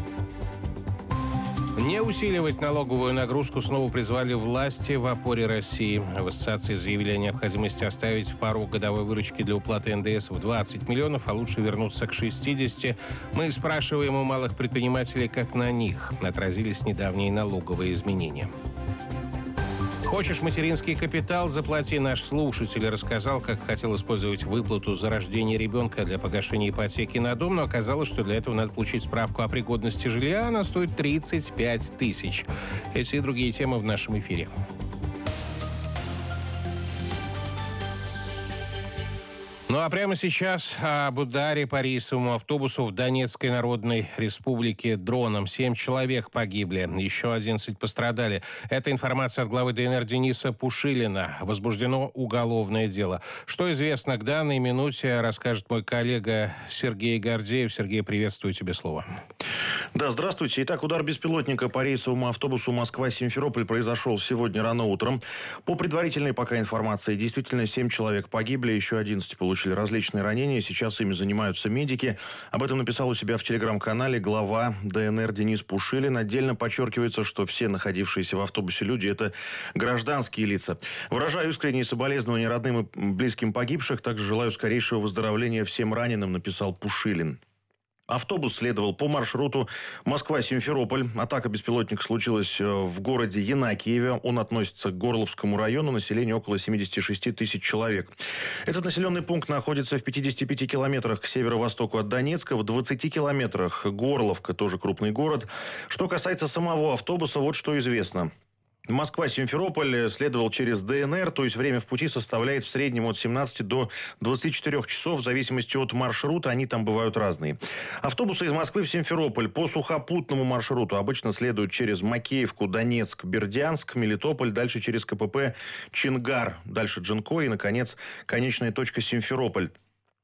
Не усиливать налоговую нагрузку снова призвали власти в опоре России. В ассоциации заявили о необходимости оставить порог годовой выручки для уплаты эн дэ эс в двадцать миллионов, а лучше вернуться к шестидесяти. Мы спрашиваем у малых предпринимателей, как на них отразились недавние налоговые изменения. Хочешь материнский капитал? Заплати. Наш слушатель рассказал, как хотел использовать выплату за рождение ребенка для погашения ипотеки на дом, но оказалось, что для этого надо получить справку о пригодности жилья. Она стоит тридцать пять тысяч. Эти и другие темы в нашем эфире. Ну а прямо сейчас об ударе по рейсовому автобусу в Донецкой Народной Республике дроном. Семь человек погибли, еще одиннадцать пострадали. Это информация от главы дэ эн эр Дениса Пушилина. Возбуждено уголовное дело. Что известно к данной минуте, расскажет мой коллега Сергей Гордеев. Сергей, приветствую, тебе слово. Да, здравствуйте. Итак, удар беспилотника по рейсовому автобусу Москва-Симферополь произошел сегодня рано утром. По предварительной пока информации, действительно семь человек погибли, еще одиннадцать получили различные ранения. Сейчас ими занимаются медики. Об этом написал у себя в телеграм-канале глава дэ эн эр Денис Пушилин. Отдельно подчеркивается, что все находившиеся в автобусе люди – это гражданские лица. Выражаю искренние соболезнования родным и близким погибших. Также желаю скорейшего выздоровления всем раненым, написал Пушилин. Автобус следовал по маршруту Москва-Симферополь. Атака беспилотника случилась в городе Янакиеве. Он относится к Горловскому району. Население около семьдесят шесть тысяч человек. Этот населенный пункт находится в пятидесяти пяти километрах к северо-востоку от Донецка. В двадцати километрах Горловка, тоже крупный город. Что касается самого автобуса, вот что известно. Москва-Симферополь следовал через дэ эн эр, то есть время в пути составляет в среднем от семнадцати до двадцати четырёх часов, в зависимости от маршрута, они там бывают разные. Автобусы из Москвы в Симферополь по сухопутному маршруту обычно следуют через Макеевку, Донецк, Бердянск, Мелитополь, дальше через ка пэ пэ Чингар, дальше Джанкой и, наконец, конечная точка Симферополь.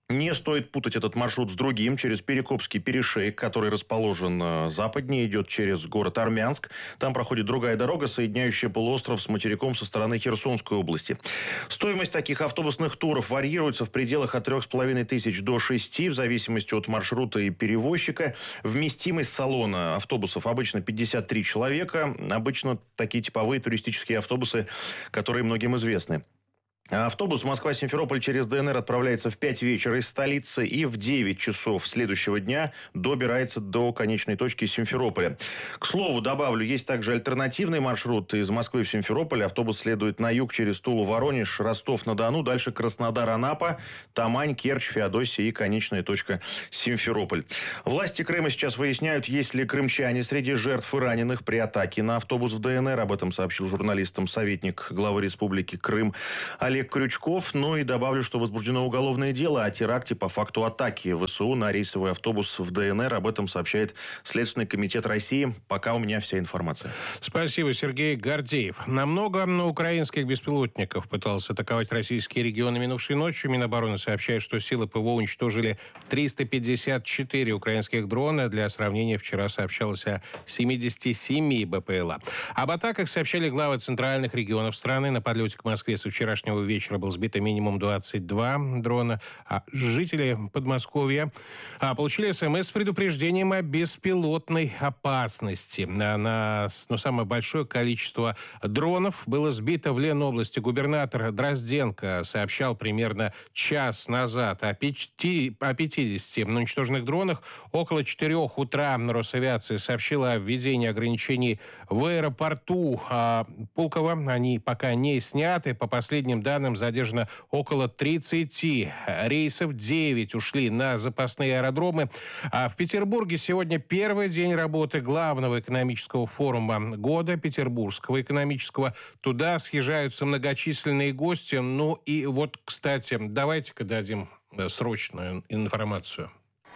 Не стоит путать этот маршрут с другим, через Перекопский перешейк, который расположен э, западнее, идет через город Армянск. Там проходит другая дорога, соединяющая полуостров с материком со стороны Херсонской области. Стоимость таких автобусных туров варьируется в пределах от трех с половиной тысяч до шести, в зависимости от маршрута и перевозчика. Вместимость салона автобусов обычно пятьдесят три человека. Обычно такие типовые туристические автобусы, которые многим известны. Автобус Москва-Симферополь через ДНР отправляется в пять вечера из столицы и в девять часов следующего дня добирается до конечной точки Симферополя. К слову, добавлю, есть также альтернативный маршрут из Москвы в Симферополь. Автобус следует на юг через Тулу, Воронеж, Ростов-на-Дону, дальше Краснодар, Анапа, Тамань, Керчь, Феодосия и конечная точка Симферополь. Власти Крыма сейчас выясняют, есть ли крымчане среди жертв и раненых при атаке на автобус в ДНР. Об этом сообщил журналистам советник главы Республики Крым Олег Олег Крючков. Ну и добавлю, что возбуждено уголовное дело о теракте по факту атаки ВСУ на рейсовый автобус в ДНР. Об этом сообщает Следственный комитет России. Пока у меня вся информация. Спасибо, Сергей Гордеев. Намного украинских беспилотников пытался атаковать российские регионы минувшей ночью. Минобороны сообщает, что силы ПВО уничтожили триста пятьдесят четыре украинских дрона. Для сравнения, вчера сообщалось о семидесяти семи БПЛА. Об атаках сообщали главы центральных регионов страны. На подлете к Москве со вчерашнего вечера было сбито минимум двадцать два дрона. А жители Подмосковья а, получили СМС с предупреждением о беспилотной опасности. На, на, но самое большое количество дронов было сбито в Ленобласти. Губернатор Дрозденко сообщал примерно час назад о, пяти, о пятидесяти уничтоженных дронах. Около четырех утра Росавиация сообщила о введении ограничений в аэропорту а, Пулково. Они пока не сняты. По последним данным, задержано около тридцати рейсов, девять ушли на запасные аэродромы. А в Петербурге сегодня первый день работы главного экономического форума года, Петербургского экономического. Туда съезжаются многочисленные гости. Ну и вот, кстати, давайте-ка дадим срочную информацию.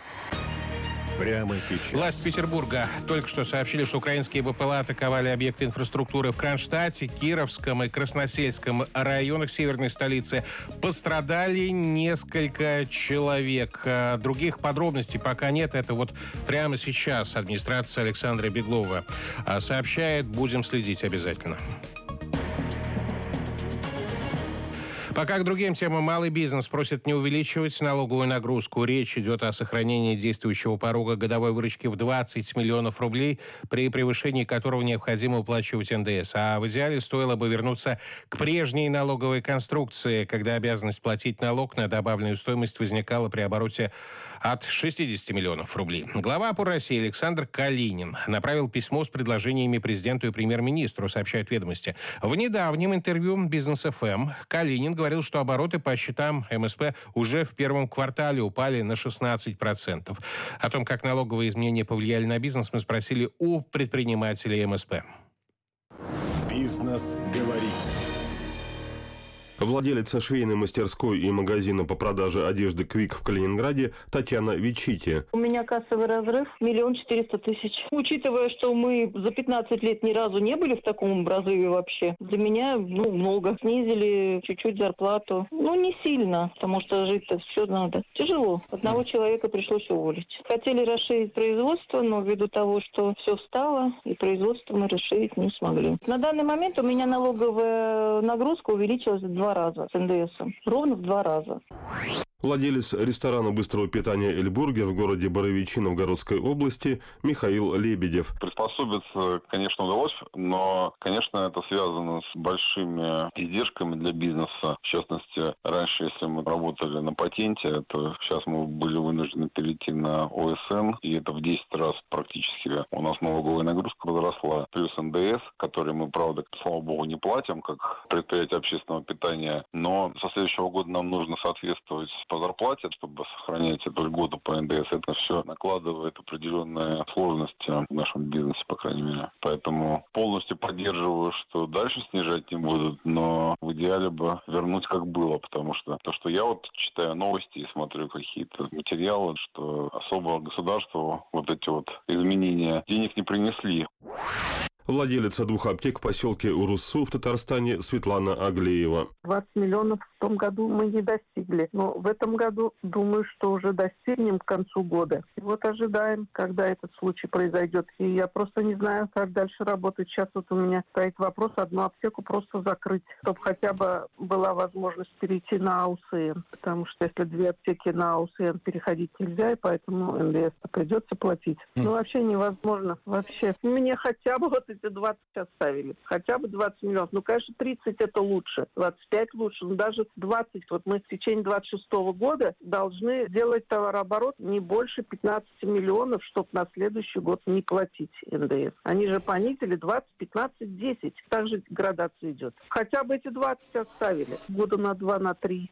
Прямо сейчас. Власти Петербурга только что сообщили, что украинские БПЛА атаковали объекты инфраструктуры в Кронштадте, Кировском и Красносельском районах северной столицы. Пострадали несколько человек. Других подробностей пока нет. Это вот прямо сейчас администрация Александра Беглова сообщает. Будем следить обязательно. Пока к другим темам. Малый бизнес просит не увеличивать налоговую нагрузку. Речь идет о сохранении действующего порога годовой выручки в двадцать миллионов рублей, при превышении которого необходимо уплачивать эн дэ эс. А в идеале стоило бы вернуться к прежней налоговой конструкции, когда обязанность платить налог на добавленную стоимость возникала при обороте от шестидесяти миллионов рублей. Глава ОПОР России Александр Калинин направил письмо с предложениями президенту и премьер-министру, сообщают «Ведомости». В недавнем интервью «Бизнес эф эм» Калинин говорил, что обороты по счетам эм эс пэ уже в первом квартале упали на шестнадцать процентов. О том, как налоговые изменения повлияли на бизнес, мы спросили у предпринимателей эм эс пэ. Бизнес говорит. Владелица швейной мастерской и магазина по продаже одежды «Квик» в Калининграде Татьяна Вичити. У меня кассовый разрыв миллион четыреста тысяч. Учитывая, что мы за пятнадцать лет ни разу не были в таком разрыве вообще, для меня ну, много. Снизили чуть-чуть зарплату. Ну, не сильно, потому что жить-то все надо. Тяжело. Одного человека пришлось уволить. Хотели расширить производство, но ввиду того, что все встало, и производство мы расширить не смогли. На данный момент у меня налоговая нагрузка увеличилась в два раза с эн дэ эсом. Ровно в два раза. Владелец ресторана быстрого питания «Эльбургер» в городе Боровичи Новгородской области Михаил Лебедев. Приспособиться, конечно, удалось, но, конечно, это связано с большими издержками для бизнеса. В частности, раньше, если мы работали на патенте, то сейчас мы были вынуждены перейти на о эс эн, и это в десять раз практически у нас налоговая нагрузка возросла. Плюс эн дэ эс, который мы, правда, слава богу, не платим, как предприятие общественного питания, но со следующего года нам нужно соответствовать по зарплате, чтобы сохранять эту льготу по эн дэ эс. Это все накладывает определенные сложности в нашем бизнесе, по крайней мере. Поэтому полностью поддерживаю, что дальше снижать не будут, но в идеале бы вернуть как было, потому что то, что я вот читаю новости и смотрю какие-то материалы, что особо государству вот эти вот изменения денег не принесли. Владелица двух аптек в поселке Урусу в Татарстане Светлана Аглеева. двадцать миллионов в том году мы не достигли. Но в этом году, думаю, что уже достигнем к концу года. И вот ожидаем, когда этот случай произойдет. И я просто не знаю, как дальше работать. Сейчас вот у меня стоит вопрос одну аптеку просто закрыть, чтобы хотя бы была возможность перейти на АУСН. Потому что если две аптеки на АУСН переходить нельзя, и поэтому эн дэ эс придется платить. Ну, вообще невозможно. Вообще. Мне хотя бы вот эти двадцать оставили. Хотя бы двадцать миллионов. Ну, конечно, тридцать это лучше. двадцать пять лучше. Но даже двадцать. Вот мы в течение двадцать шестого года должны сделать товарооборот не больше пятнадцать миллионов, чтобы на следующий год не платить эн дэ эс. Они же понизили двадцать, пятнадцать, десять. Также градация идет. Хотя бы эти двадцать оставили. Года на два, на три.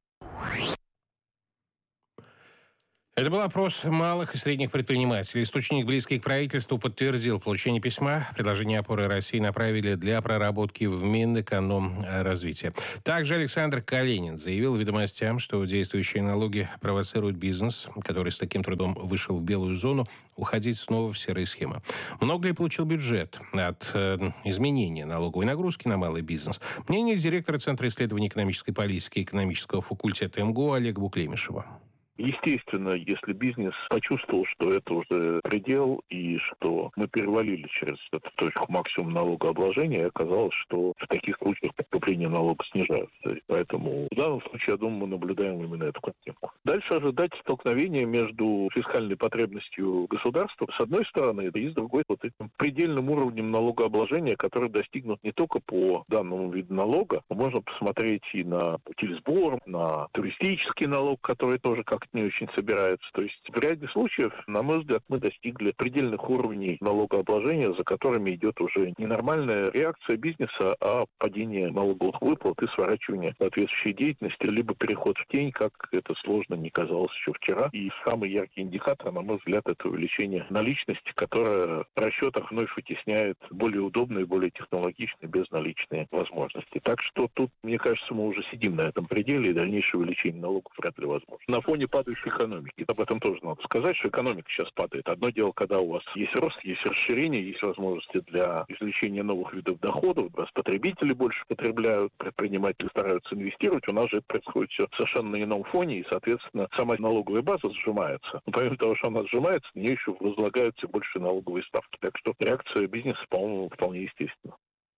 Это был опрос малых и средних предпринимателей. Источник, близкий к правительству, подтвердил получение письма. Предложение опоры России направили для проработки в Минэкономразвития. Также Александр Калинин заявил ведомостям, что действующие налоги провоцируют бизнес, который с таким трудом вышел в белую зону, уходить снова в серые схемы. Много ли получил бюджет от э, изменения налоговой нагрузки на малый бизнес? Мнение директора Центра исследований экономической политики экономического факультета эм гэ у Олега Буклемишева. Естественно, если бизнес почувствовал, что это уже предел и что мы перевалили через эту точку максимум налогообложения, оказалось, что в таких случаях поступления налога снижаются. Поэтому в данном случае, я думаю, мы наблюдаем именно эту картинку. Дальше ожидать столкновения между фискальной потребностью государства с одной стороны и с другой вот этим предельным уровнем налогообложения, который достигнут не только по данному виду налога, но можно посмотреть и на утильсбор, на туристический налог, который тоже как не очень собирается. То есть в ряде случаев, на мой взгляд, мы достигли предельных уровней налогообложения, за которыми идет уже не нормальная реакция бизнеса, а падение налоговых выплат и сворачивание соответствующей деятельности, либо переход в тень, как это сложно не казалось еще вчера. И самый яркий индикатор, на мой взгляд, это увеличение наличности, которое в расчетах вновь вытесняет более удобные, более технологичные, безналичные возможности. Так что тут, мне кажется, мы уже сидим на этом пределе, и дальнейшее увеличение налогов вряд ли возможно. На фоне падающей экономики. Об этом тоже надо сказать, что экономика сейчас падает. Одно дело, когда у вас есть рост, есть расширение, есть возможности для извлечения новых видов доходов, у вас потребители больше потребляют, предприниматели стараются инвестировать, у нас же это происходит все совершенно на ином фоне, и, соответственно, сама налоговая база сжимается. Но помимо того, что она сжимается, на нее еще возлагаются больше налоговые ставки. Так что реакция бизнеса, по-моему, вполне естественна.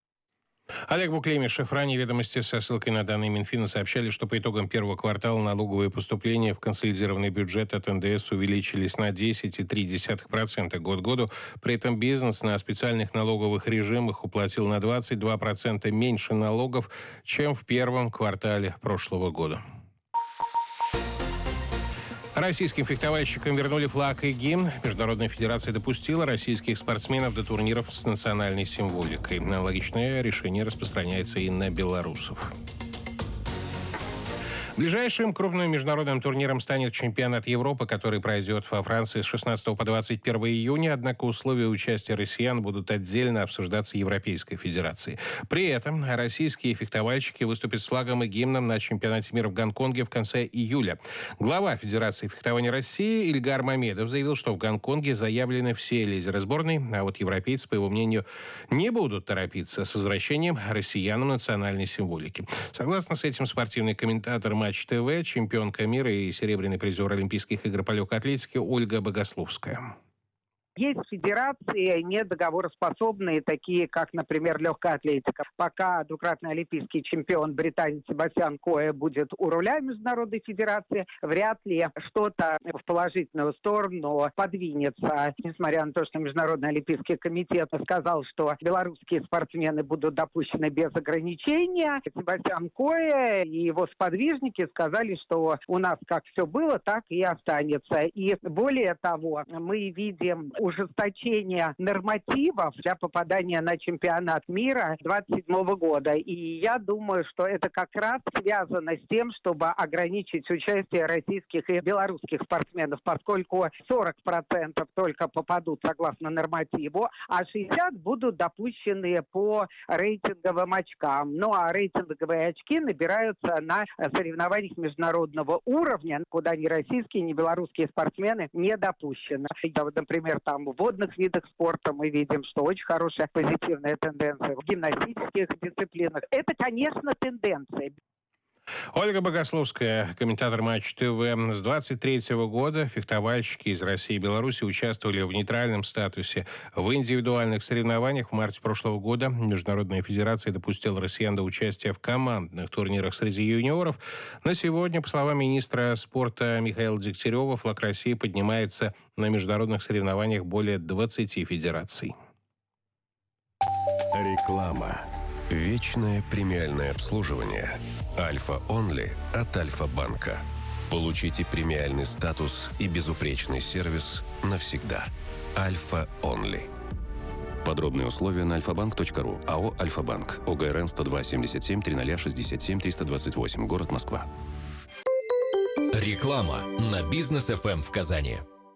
Олег Буклемишев. Ранее ведомости со ссылкой на данные Минфина сообщали, что по итогам первого квартала налоговые поступления в консолидированный бюджет от эн дэ эс увеличились на десять целых три десятых процента год к году. При этом бизнес на специальных налоговых режимах уплатил на двадцать два процента меньше налогов, чем в первом квартале прошлого года. Российским фехтовальщикам вернули флаг и гимн. Международная федерация допустила российских спортсменов до турниров с национальной символикой. Аналогичное решение распространяется и на белорусов. Ближайшим крупным международным турниром станет чемпионат Европы, который пройдет во Франции с шестнадцатого по двадцать первое июня. Однако условия участия россиян будут отдельно обсуждаться Европейской Федерацией. При этом российские фехтовальщики выступят с флагом и гимном на чемпионате мира в Гонконге в конце июля. Глава Федерации фехтования России Ильгар Мамедов заявил, что в Гонконге заявлены все лидеры сборной, а вот европейцы, по его мнению, не будут торопиться с возвращением россиянам национальной символики. Согласно с этим, спортивный комментатор Матч ТВ, чемпионка мира и серебряный призер Олимпийских игр по легкой атлетике Ольга Богословская. Есть федерации недоговороспособные, такие как, например, легкая атлетика. Пока двукратный олимпийский чемпион британец Себастьян Кое будет у руля Международной федерации, вряд ли что-то в положительную сторону подвинется. Несмотря на то, что Международный олимпийский комитет сказал, что белорусские спортсмены будут допущены без ограничения, Себастьян Кое и его сподвижники сказали, что у нас как все было, так и останется. И более того, мы видим ужесточение нормативов для попадания на чемпионат мира двадцать седьмого года. И я думаю, что это как раз связано с тем, чтобы ограничить участие российских и белорусских спортсменов, поскольку сорок процентов только попадут согласно нормативу, а шестьдесят будут допущены по рейтинговым очкам. Ну а рейтинговые очки набираются на соревнованиях международного уровня, куда ни российские, ни белорусские спортсмены не допущены. Например, там в водных видах спорта мы видим, что очень хорошая позитивная тенденция. В гимнастических дисциплинах. Это, конечно, тенденция. Ольга Богословская, комментатор Матч ТВ. С двадцать третьего года фехтовальщики из России и Беларуси участвовали в нейтральном статусе в индивидуальных соревнованиях. В марте прошлого года Международная федерация допустила россиян до участия в командных турнирах среди юниоров. На сегодня, по словам министра спорта Михаила Дегтярева, флаг России поднимается на международных соревнованиях более двадцати федераций. Реклама. Вечное премиальное обслуживание. Альфа Онли от Альфа-банка. Получите премиальный статус и безупречный сервис навсегда. Альфа Онли. Подробные условия на альфа банк точка ру. АО «Альфа-банк». ОГРН сто два семьдесят семь тридцать шестьдесят семь триста двадцать восемь. Город Москва. Реклама на Бизнес эф эм в Казани.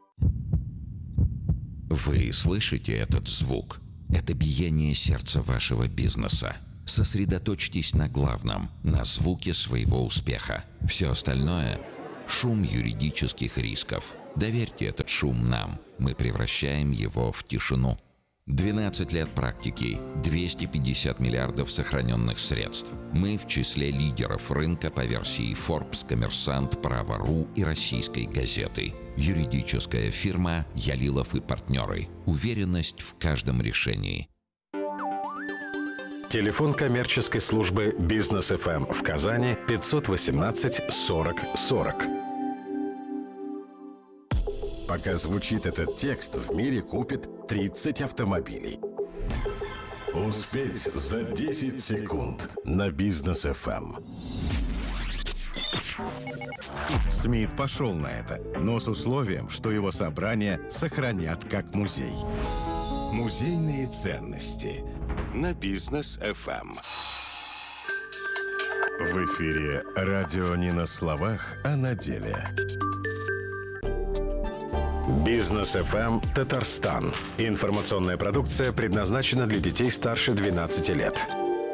Вы слышите этот звук? Это биение сердца вашего бизнеса. Сосредоточьтесь на главном, на звуке своего успеха. Все остальное – шум юридических рисков. Доверьте этот шум нам. Мы превращаем его в тишину. двенадцать лет практики, двести пятьдесят миллиардов сохраненных средств. Мы в числе лидеров рынка по версии Forbes, Коммерсант, Право.ру и Российской газеты. Юридическая фирма «Ялилов и партнеры». Уверенность в каждом решении. Телефон коммерческой службы Бизнес эф эм в Казани пятьсот восемнадцать сорок сорок. Пока звучит этот текст, в мире купят тридцать автомобилей. Успеть за десять секунд на Бизнес эф эм. Смит пошел на это, но с условием, что его собрания сохранят как музей. Музейные ценности на Бизнес эф эм. В эфире радио не на словах, а на деле. Бизнес эф эм Татарстан. Информационная продукция предназначена для детей старше двенадцати лет.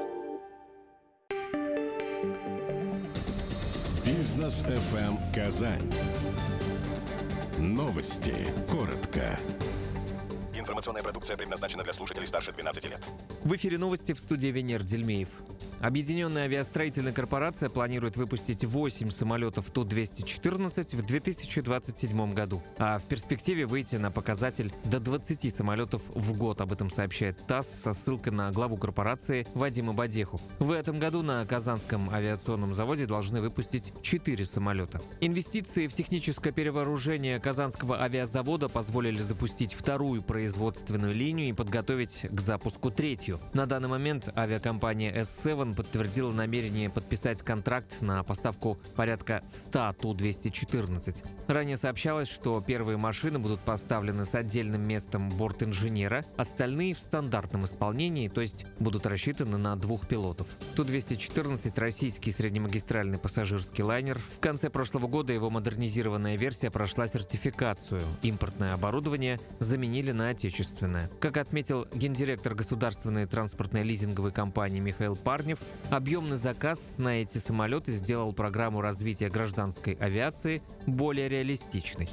Бизнес эф эм Казань. Новости. Коротко. Информационная продукция предназначена для слушателей старше двенадцати лет. В эфире новости, в студии Венер Дельмеев. Объединенная авиастроительная корпорация планирует выпустить восемь самолетов Ту двести четырнадцать в две тысячи двадцать седьмом году, а в перспективе выйти на показатель до двадцати самолетов в год. Об этом сообщает ТАСС со ссылкой на главу корпорации Вадима Бадеху. В этом году на Казанском авиационном заводе должны выпустить четыре самолета. Инвестиции в техническое перевооружение Казанского авиазавода позволили запустить вторую производственную линию и подготовить к запуску третью. На данный момент авиакомпания эс семь подтвердила намерение подписать контракт на поставку порядка ста Ту двести четырнадцать. Ранее сообщалось, что первые машины будут поставлены с отдельным местом бортинженера, остальные в стандартном исполнении, то есть будут рассчитаны на двух пилотов. Ту двести четырнадцать – российский среднемагистральный пассажирский лайнер. В конце прошлого года его модернизированная версия прошла сертификацию. Импортное оборудование заменили на отечественное. Как отметил гендиректор государственной транспортной лизинговой компании Михаил Парнев, объемный заказ на эти самолеты сделал программу развития гражданской авиации более реалистичной.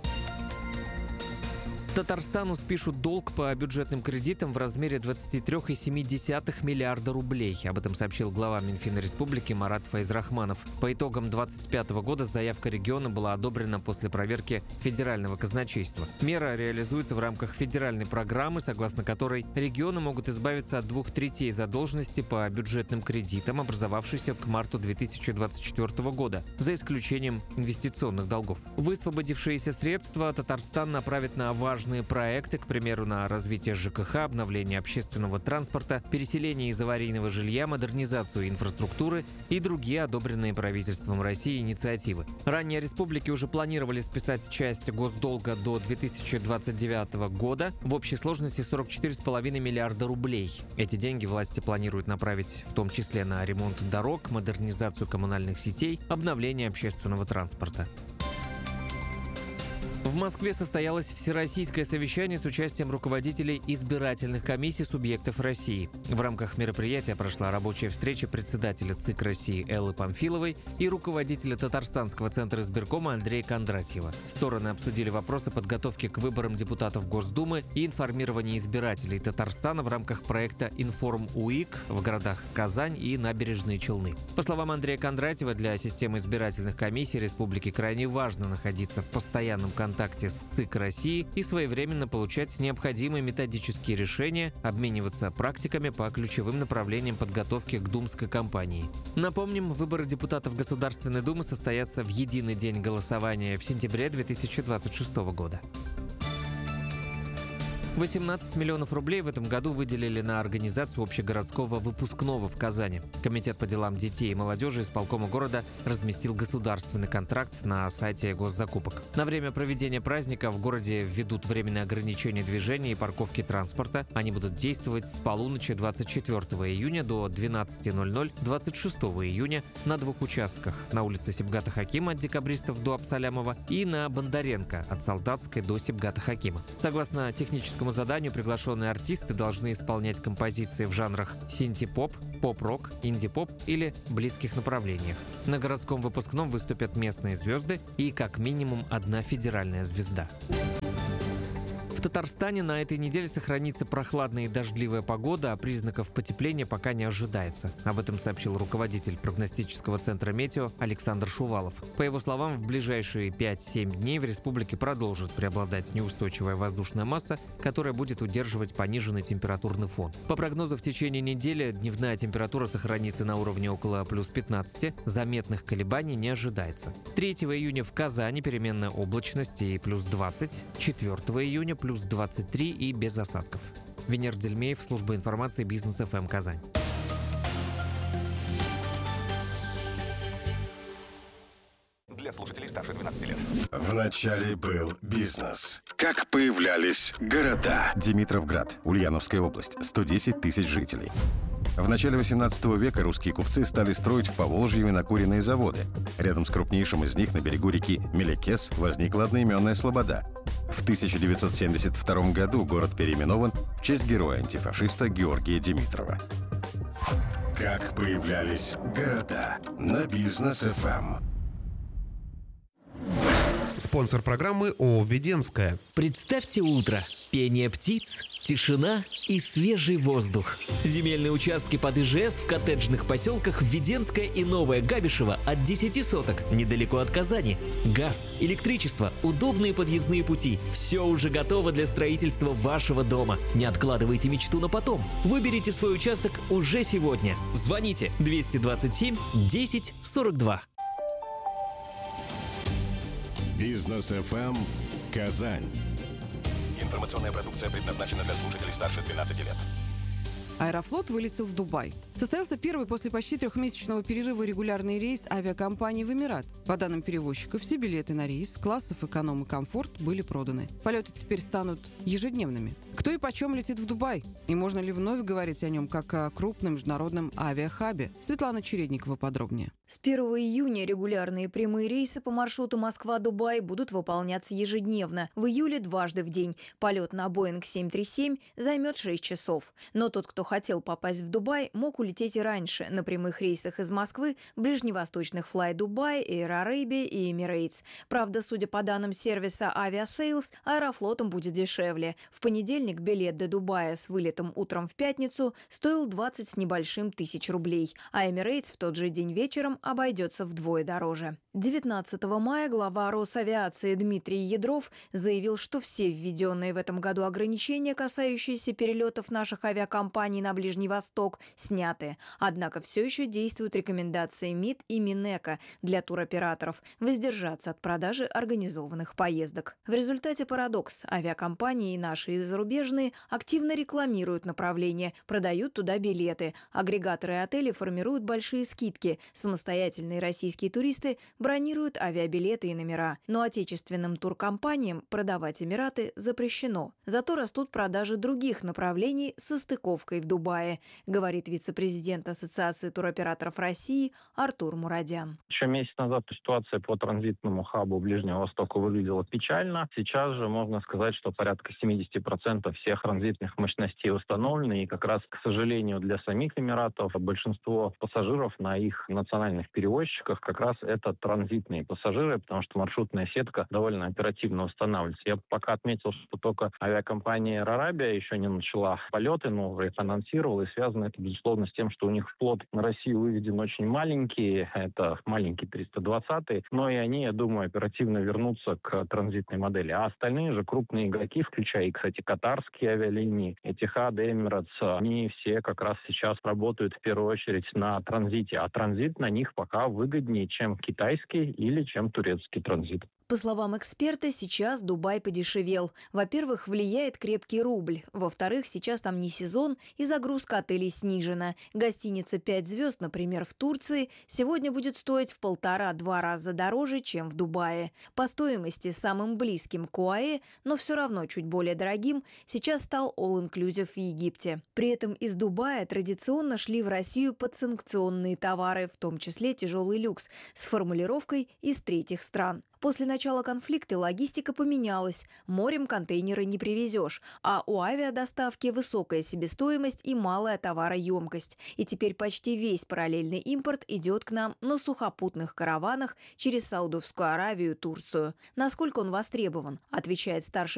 Татарстану спишут долг по бюджетным кредитам в размере двадцать три целых семь десятых миллиарда рублей. Об этом сообщил глава Минфина Республики Марат Файзрахманов. По итогам двадцать пятого года заявка региона была одобрена после проверки федерального казначейства. Мера реализуется в рамках федеральной программы, согласно которой регионы могут избавиться от двух третей задолженности по бюджетным кредитам, образовавшейся к марту две тысячи двадцать четвёртого года, за исключением инвестиционных долгов. Высвободившиеся средства Татарстан направит на важные проекты, к примеру, на развитие ЖКХ, обновление общественного транспорта, переселение из аварийного жилья, модернизацию инфраструктуры и другие одобренные правительством России инициативы. Ранее республики уже планировали списать часть госдолга до две тысячи двадцать девятого года в общей сложности сорок четыре целых пять десятых миллиарда рублей. Эти деньги власти планируют направить в том числе на ремонт дорог, модернизацию коммунальных сетей, обновление общественного транспорта. В Москве состоялось всероссийское совещание с участием руководителей избирательных комиссий субъектов России. В рамках мероприятия прошла рабочая встреча председателя ЦИК России Эллы Памфиловой и руководителя Татарстанского центра избиркома Андрея Кондратьева. Стороны обсудили вопросы подготовки к выборам депутатов Госдумы и информирования избирателей Татарстана в рамках проекта «Информ-УИК» в городах Казань и Набережные Челны. По словам Андрея Кондратьева, для системы избирательных комиссий республики крайне важно находиться в постоянном контакте с ЦИК России и своевременно получать необходимые методические решения, обмениваться практиками по ключевым направлениям подготовки к думской кампании. Напомним, выборы депутатов Государственной Думы состоятся в единый день голосования в сентябре две тысячи двадцать шестого года. восемнадцать миллионов рублей в этом году выделили на организацию общегородского выпускного в Казани. Комитет по делам детей и молодежи исполкома города разместил государственный контракт на сайте госзакупок. На время проведения праздника в городе введут временные ограничения движения и парковки транспорта. Они будут действовать с полуночи двадцать четвёртого июня до двенадцати ноль-ноль двадцать шестого июня на двух участках: на улице Сибгата Хакима от Декабристов до Абсалямова и на Бондаренко от Солдатской до Сибгата Хакима. Согласно техническому заданию, приглашенные артисты должны исполнять композиции в жанрах синти-поп, поп-рок, инди-поп или близких направлениях. На городском выпускном выступят местные звезды и как минимум одна федеральная звезда. В Татарстане на этой неделе сохранится прохладная и дождливая погода, а признаков потепления пока не ожидается. Об этом сообщил руководитель прогностического центра «Метео» Александр Шувалов. По его словам, в ближайшие пять-семь дней в республике продолжит преобладать неустойчивая воздушная масса, которая будет удерживать пониженный температурный фон. По прогнозу, в течение недели дневная температура сохранится на уровне около плюс пятнадцати, заметных колебаний не ожидается. третьего июня в Казани переменная облачность и плюс двадцать, четвёртого июня плюс двадцать три и без осадков. Венер Дельмеев, служба информации Бизнес эф эм Казань. Для слушателей старше двенадцати лет. В начале был бизнес. Как появлялись города? Димитровград, Ульяновская область, сто десять тысяч жителей. В начале восемнадцатого века русские купцы стали строить в Поволжье винокуренные заводы. Рядом с крупнейшим из них на берегу реки Мелекес возникла одноименная слобода. В тысяча девятьсот семьдесят втором году город переименован в честь героя-антифашиста Георгия Димитрова. Как появлялись города? На Бизнес эф эм. Спонсор программы ООО «Веденская». Представьте утро. Пение птиц, тишина и свежий воздух. Земельные участки под ИЖС в коттеджных поселках Веденская и Новая Габишева от десяти соток, недалеко от Казани. Газ, электричество, удобные подъездные пути. Все уже готово для строительства вашего дома. Не откладывайте мечту на потом. Выберите свой участок уже сегодня. Звоните двести двадцать семь десять сорок два. Бизнес эф эм Казань. Информационная продукция предназначена для слушателей старше двенадцати лет. Аэрофлот вылетел в Дубай. Состоялся первый после почти трехмесячного перерыва регулярный рейс авиакомпании в Эмират. По данным перевозчиков, все билеты на рейс классов эконом и комфорт были проданы. Полеты теперь станут ежедневными. Кто и почем летит в Дубай? И можно ли вновь говорить о нем как о крупном международном авиахабе? Светлана Чередникова подробнее. С первого июня регулярные прямые рейсы по маршруту Москва-Дубай будут выполняться ежедневно. В июле дважды в день. Полет на Боинг семь три семь займет шесть часов. Но тот, кто хотел попасть в Дубай, мог улететь и раньше на прямых рейсах из Москвы, ближневосточных Fly Dubai, Air Arabia и Emirates. Правда, судя по данным сервиса Aviasales, Аэрофлотом будет дешевле. В понедельник билет до Дубая с вылетом утром в пятницу стоил двадцать с небольшим тысяч рублей, а Emirates в тот же день вечером обойдется вдвое дороже. девятнадцатого мая глава Росавиации Дмитрий Ядров заявил, что все введенные в этом году ограничения, касающиеся перелетов наших авиакомпаний на Ближний Восток, сняты. Однако все еще действуют рекомендации МИД и Минэко для туроператоров воздержаться от продажи организованных поездок. В результате парадокс. Авиакомпании, наши и зарубежные, активно рекламируют направление, продают туда билеты. Агрегаторы отелей формируют большие скидки. Самостоятельные российские туристы бронируют авиабилеты и номера. Но отечественным туркомпаниям продавать Эмираты запрещено. Зато растут продажи других направлений со стыковкой в Дубае, говорит вице-президент вице-президент Ассоциации туроператоров России Артур Мурадян. Еще месяц назад ситуация по транзитному хабу Ближнего Востока выглядела печально. Сейчас же можно сказать, что порядка семьдесят процентов всех транзитных мощностей установлены. И как раз, к сожалению, для самих Эмиратов большинство пассажиров на их национальных перевозчиках как раз это транзитные пассажиры, потому что маршрутная сетка довольно оперативно устанавливается. Я пока отметил, что только авиакомпания Air Arabia еще не начала полеты, но уже их анонсировала, и связано это, безусловно, с тем, что у них флот на Россию выведен очень маленький, это маленький триста двадцатый, но и они, я думаю, оперативно вернутся к транзитной модели. А остальные же крупные игроки, включая, кстати, катарские авиалинии, Etihad, Emirates, они все как раз сейчас работают в первую очередь на транзите, а транзит на них пока выгоднее, чем китайский или чем турецкий транзит. По словам эксперта, сейчас Дубай подешевел. Во-первых, влияет крепкий рубль. Во-вторых, сейчас там не сезон и загрузка отелей снижена. Гостиница пять звезд, например, в Турции, сегодня будет стоить в полтора-два раза дороже, чем в Дубае. По стоимости самым близким к ОАЭ, но все равно чуть более дорогим, сейчас стал All-Inclusive в Египте. При этом из Дубая традиционно шли в Россию подсанкционные товары, в том числе тяжелый люкс, с формулировкой «из третьих стран». После начала конфликта логистика поменялась. Морем контейнеры не привезешь, а у авиадоставки высокая себестоимость и малая товароемкость. И теперь почти весь параллельный импорт идет к нам на сухопутных караванах через Саудовскую Аравию и Турцию. Насколько он востребован, отвечает старший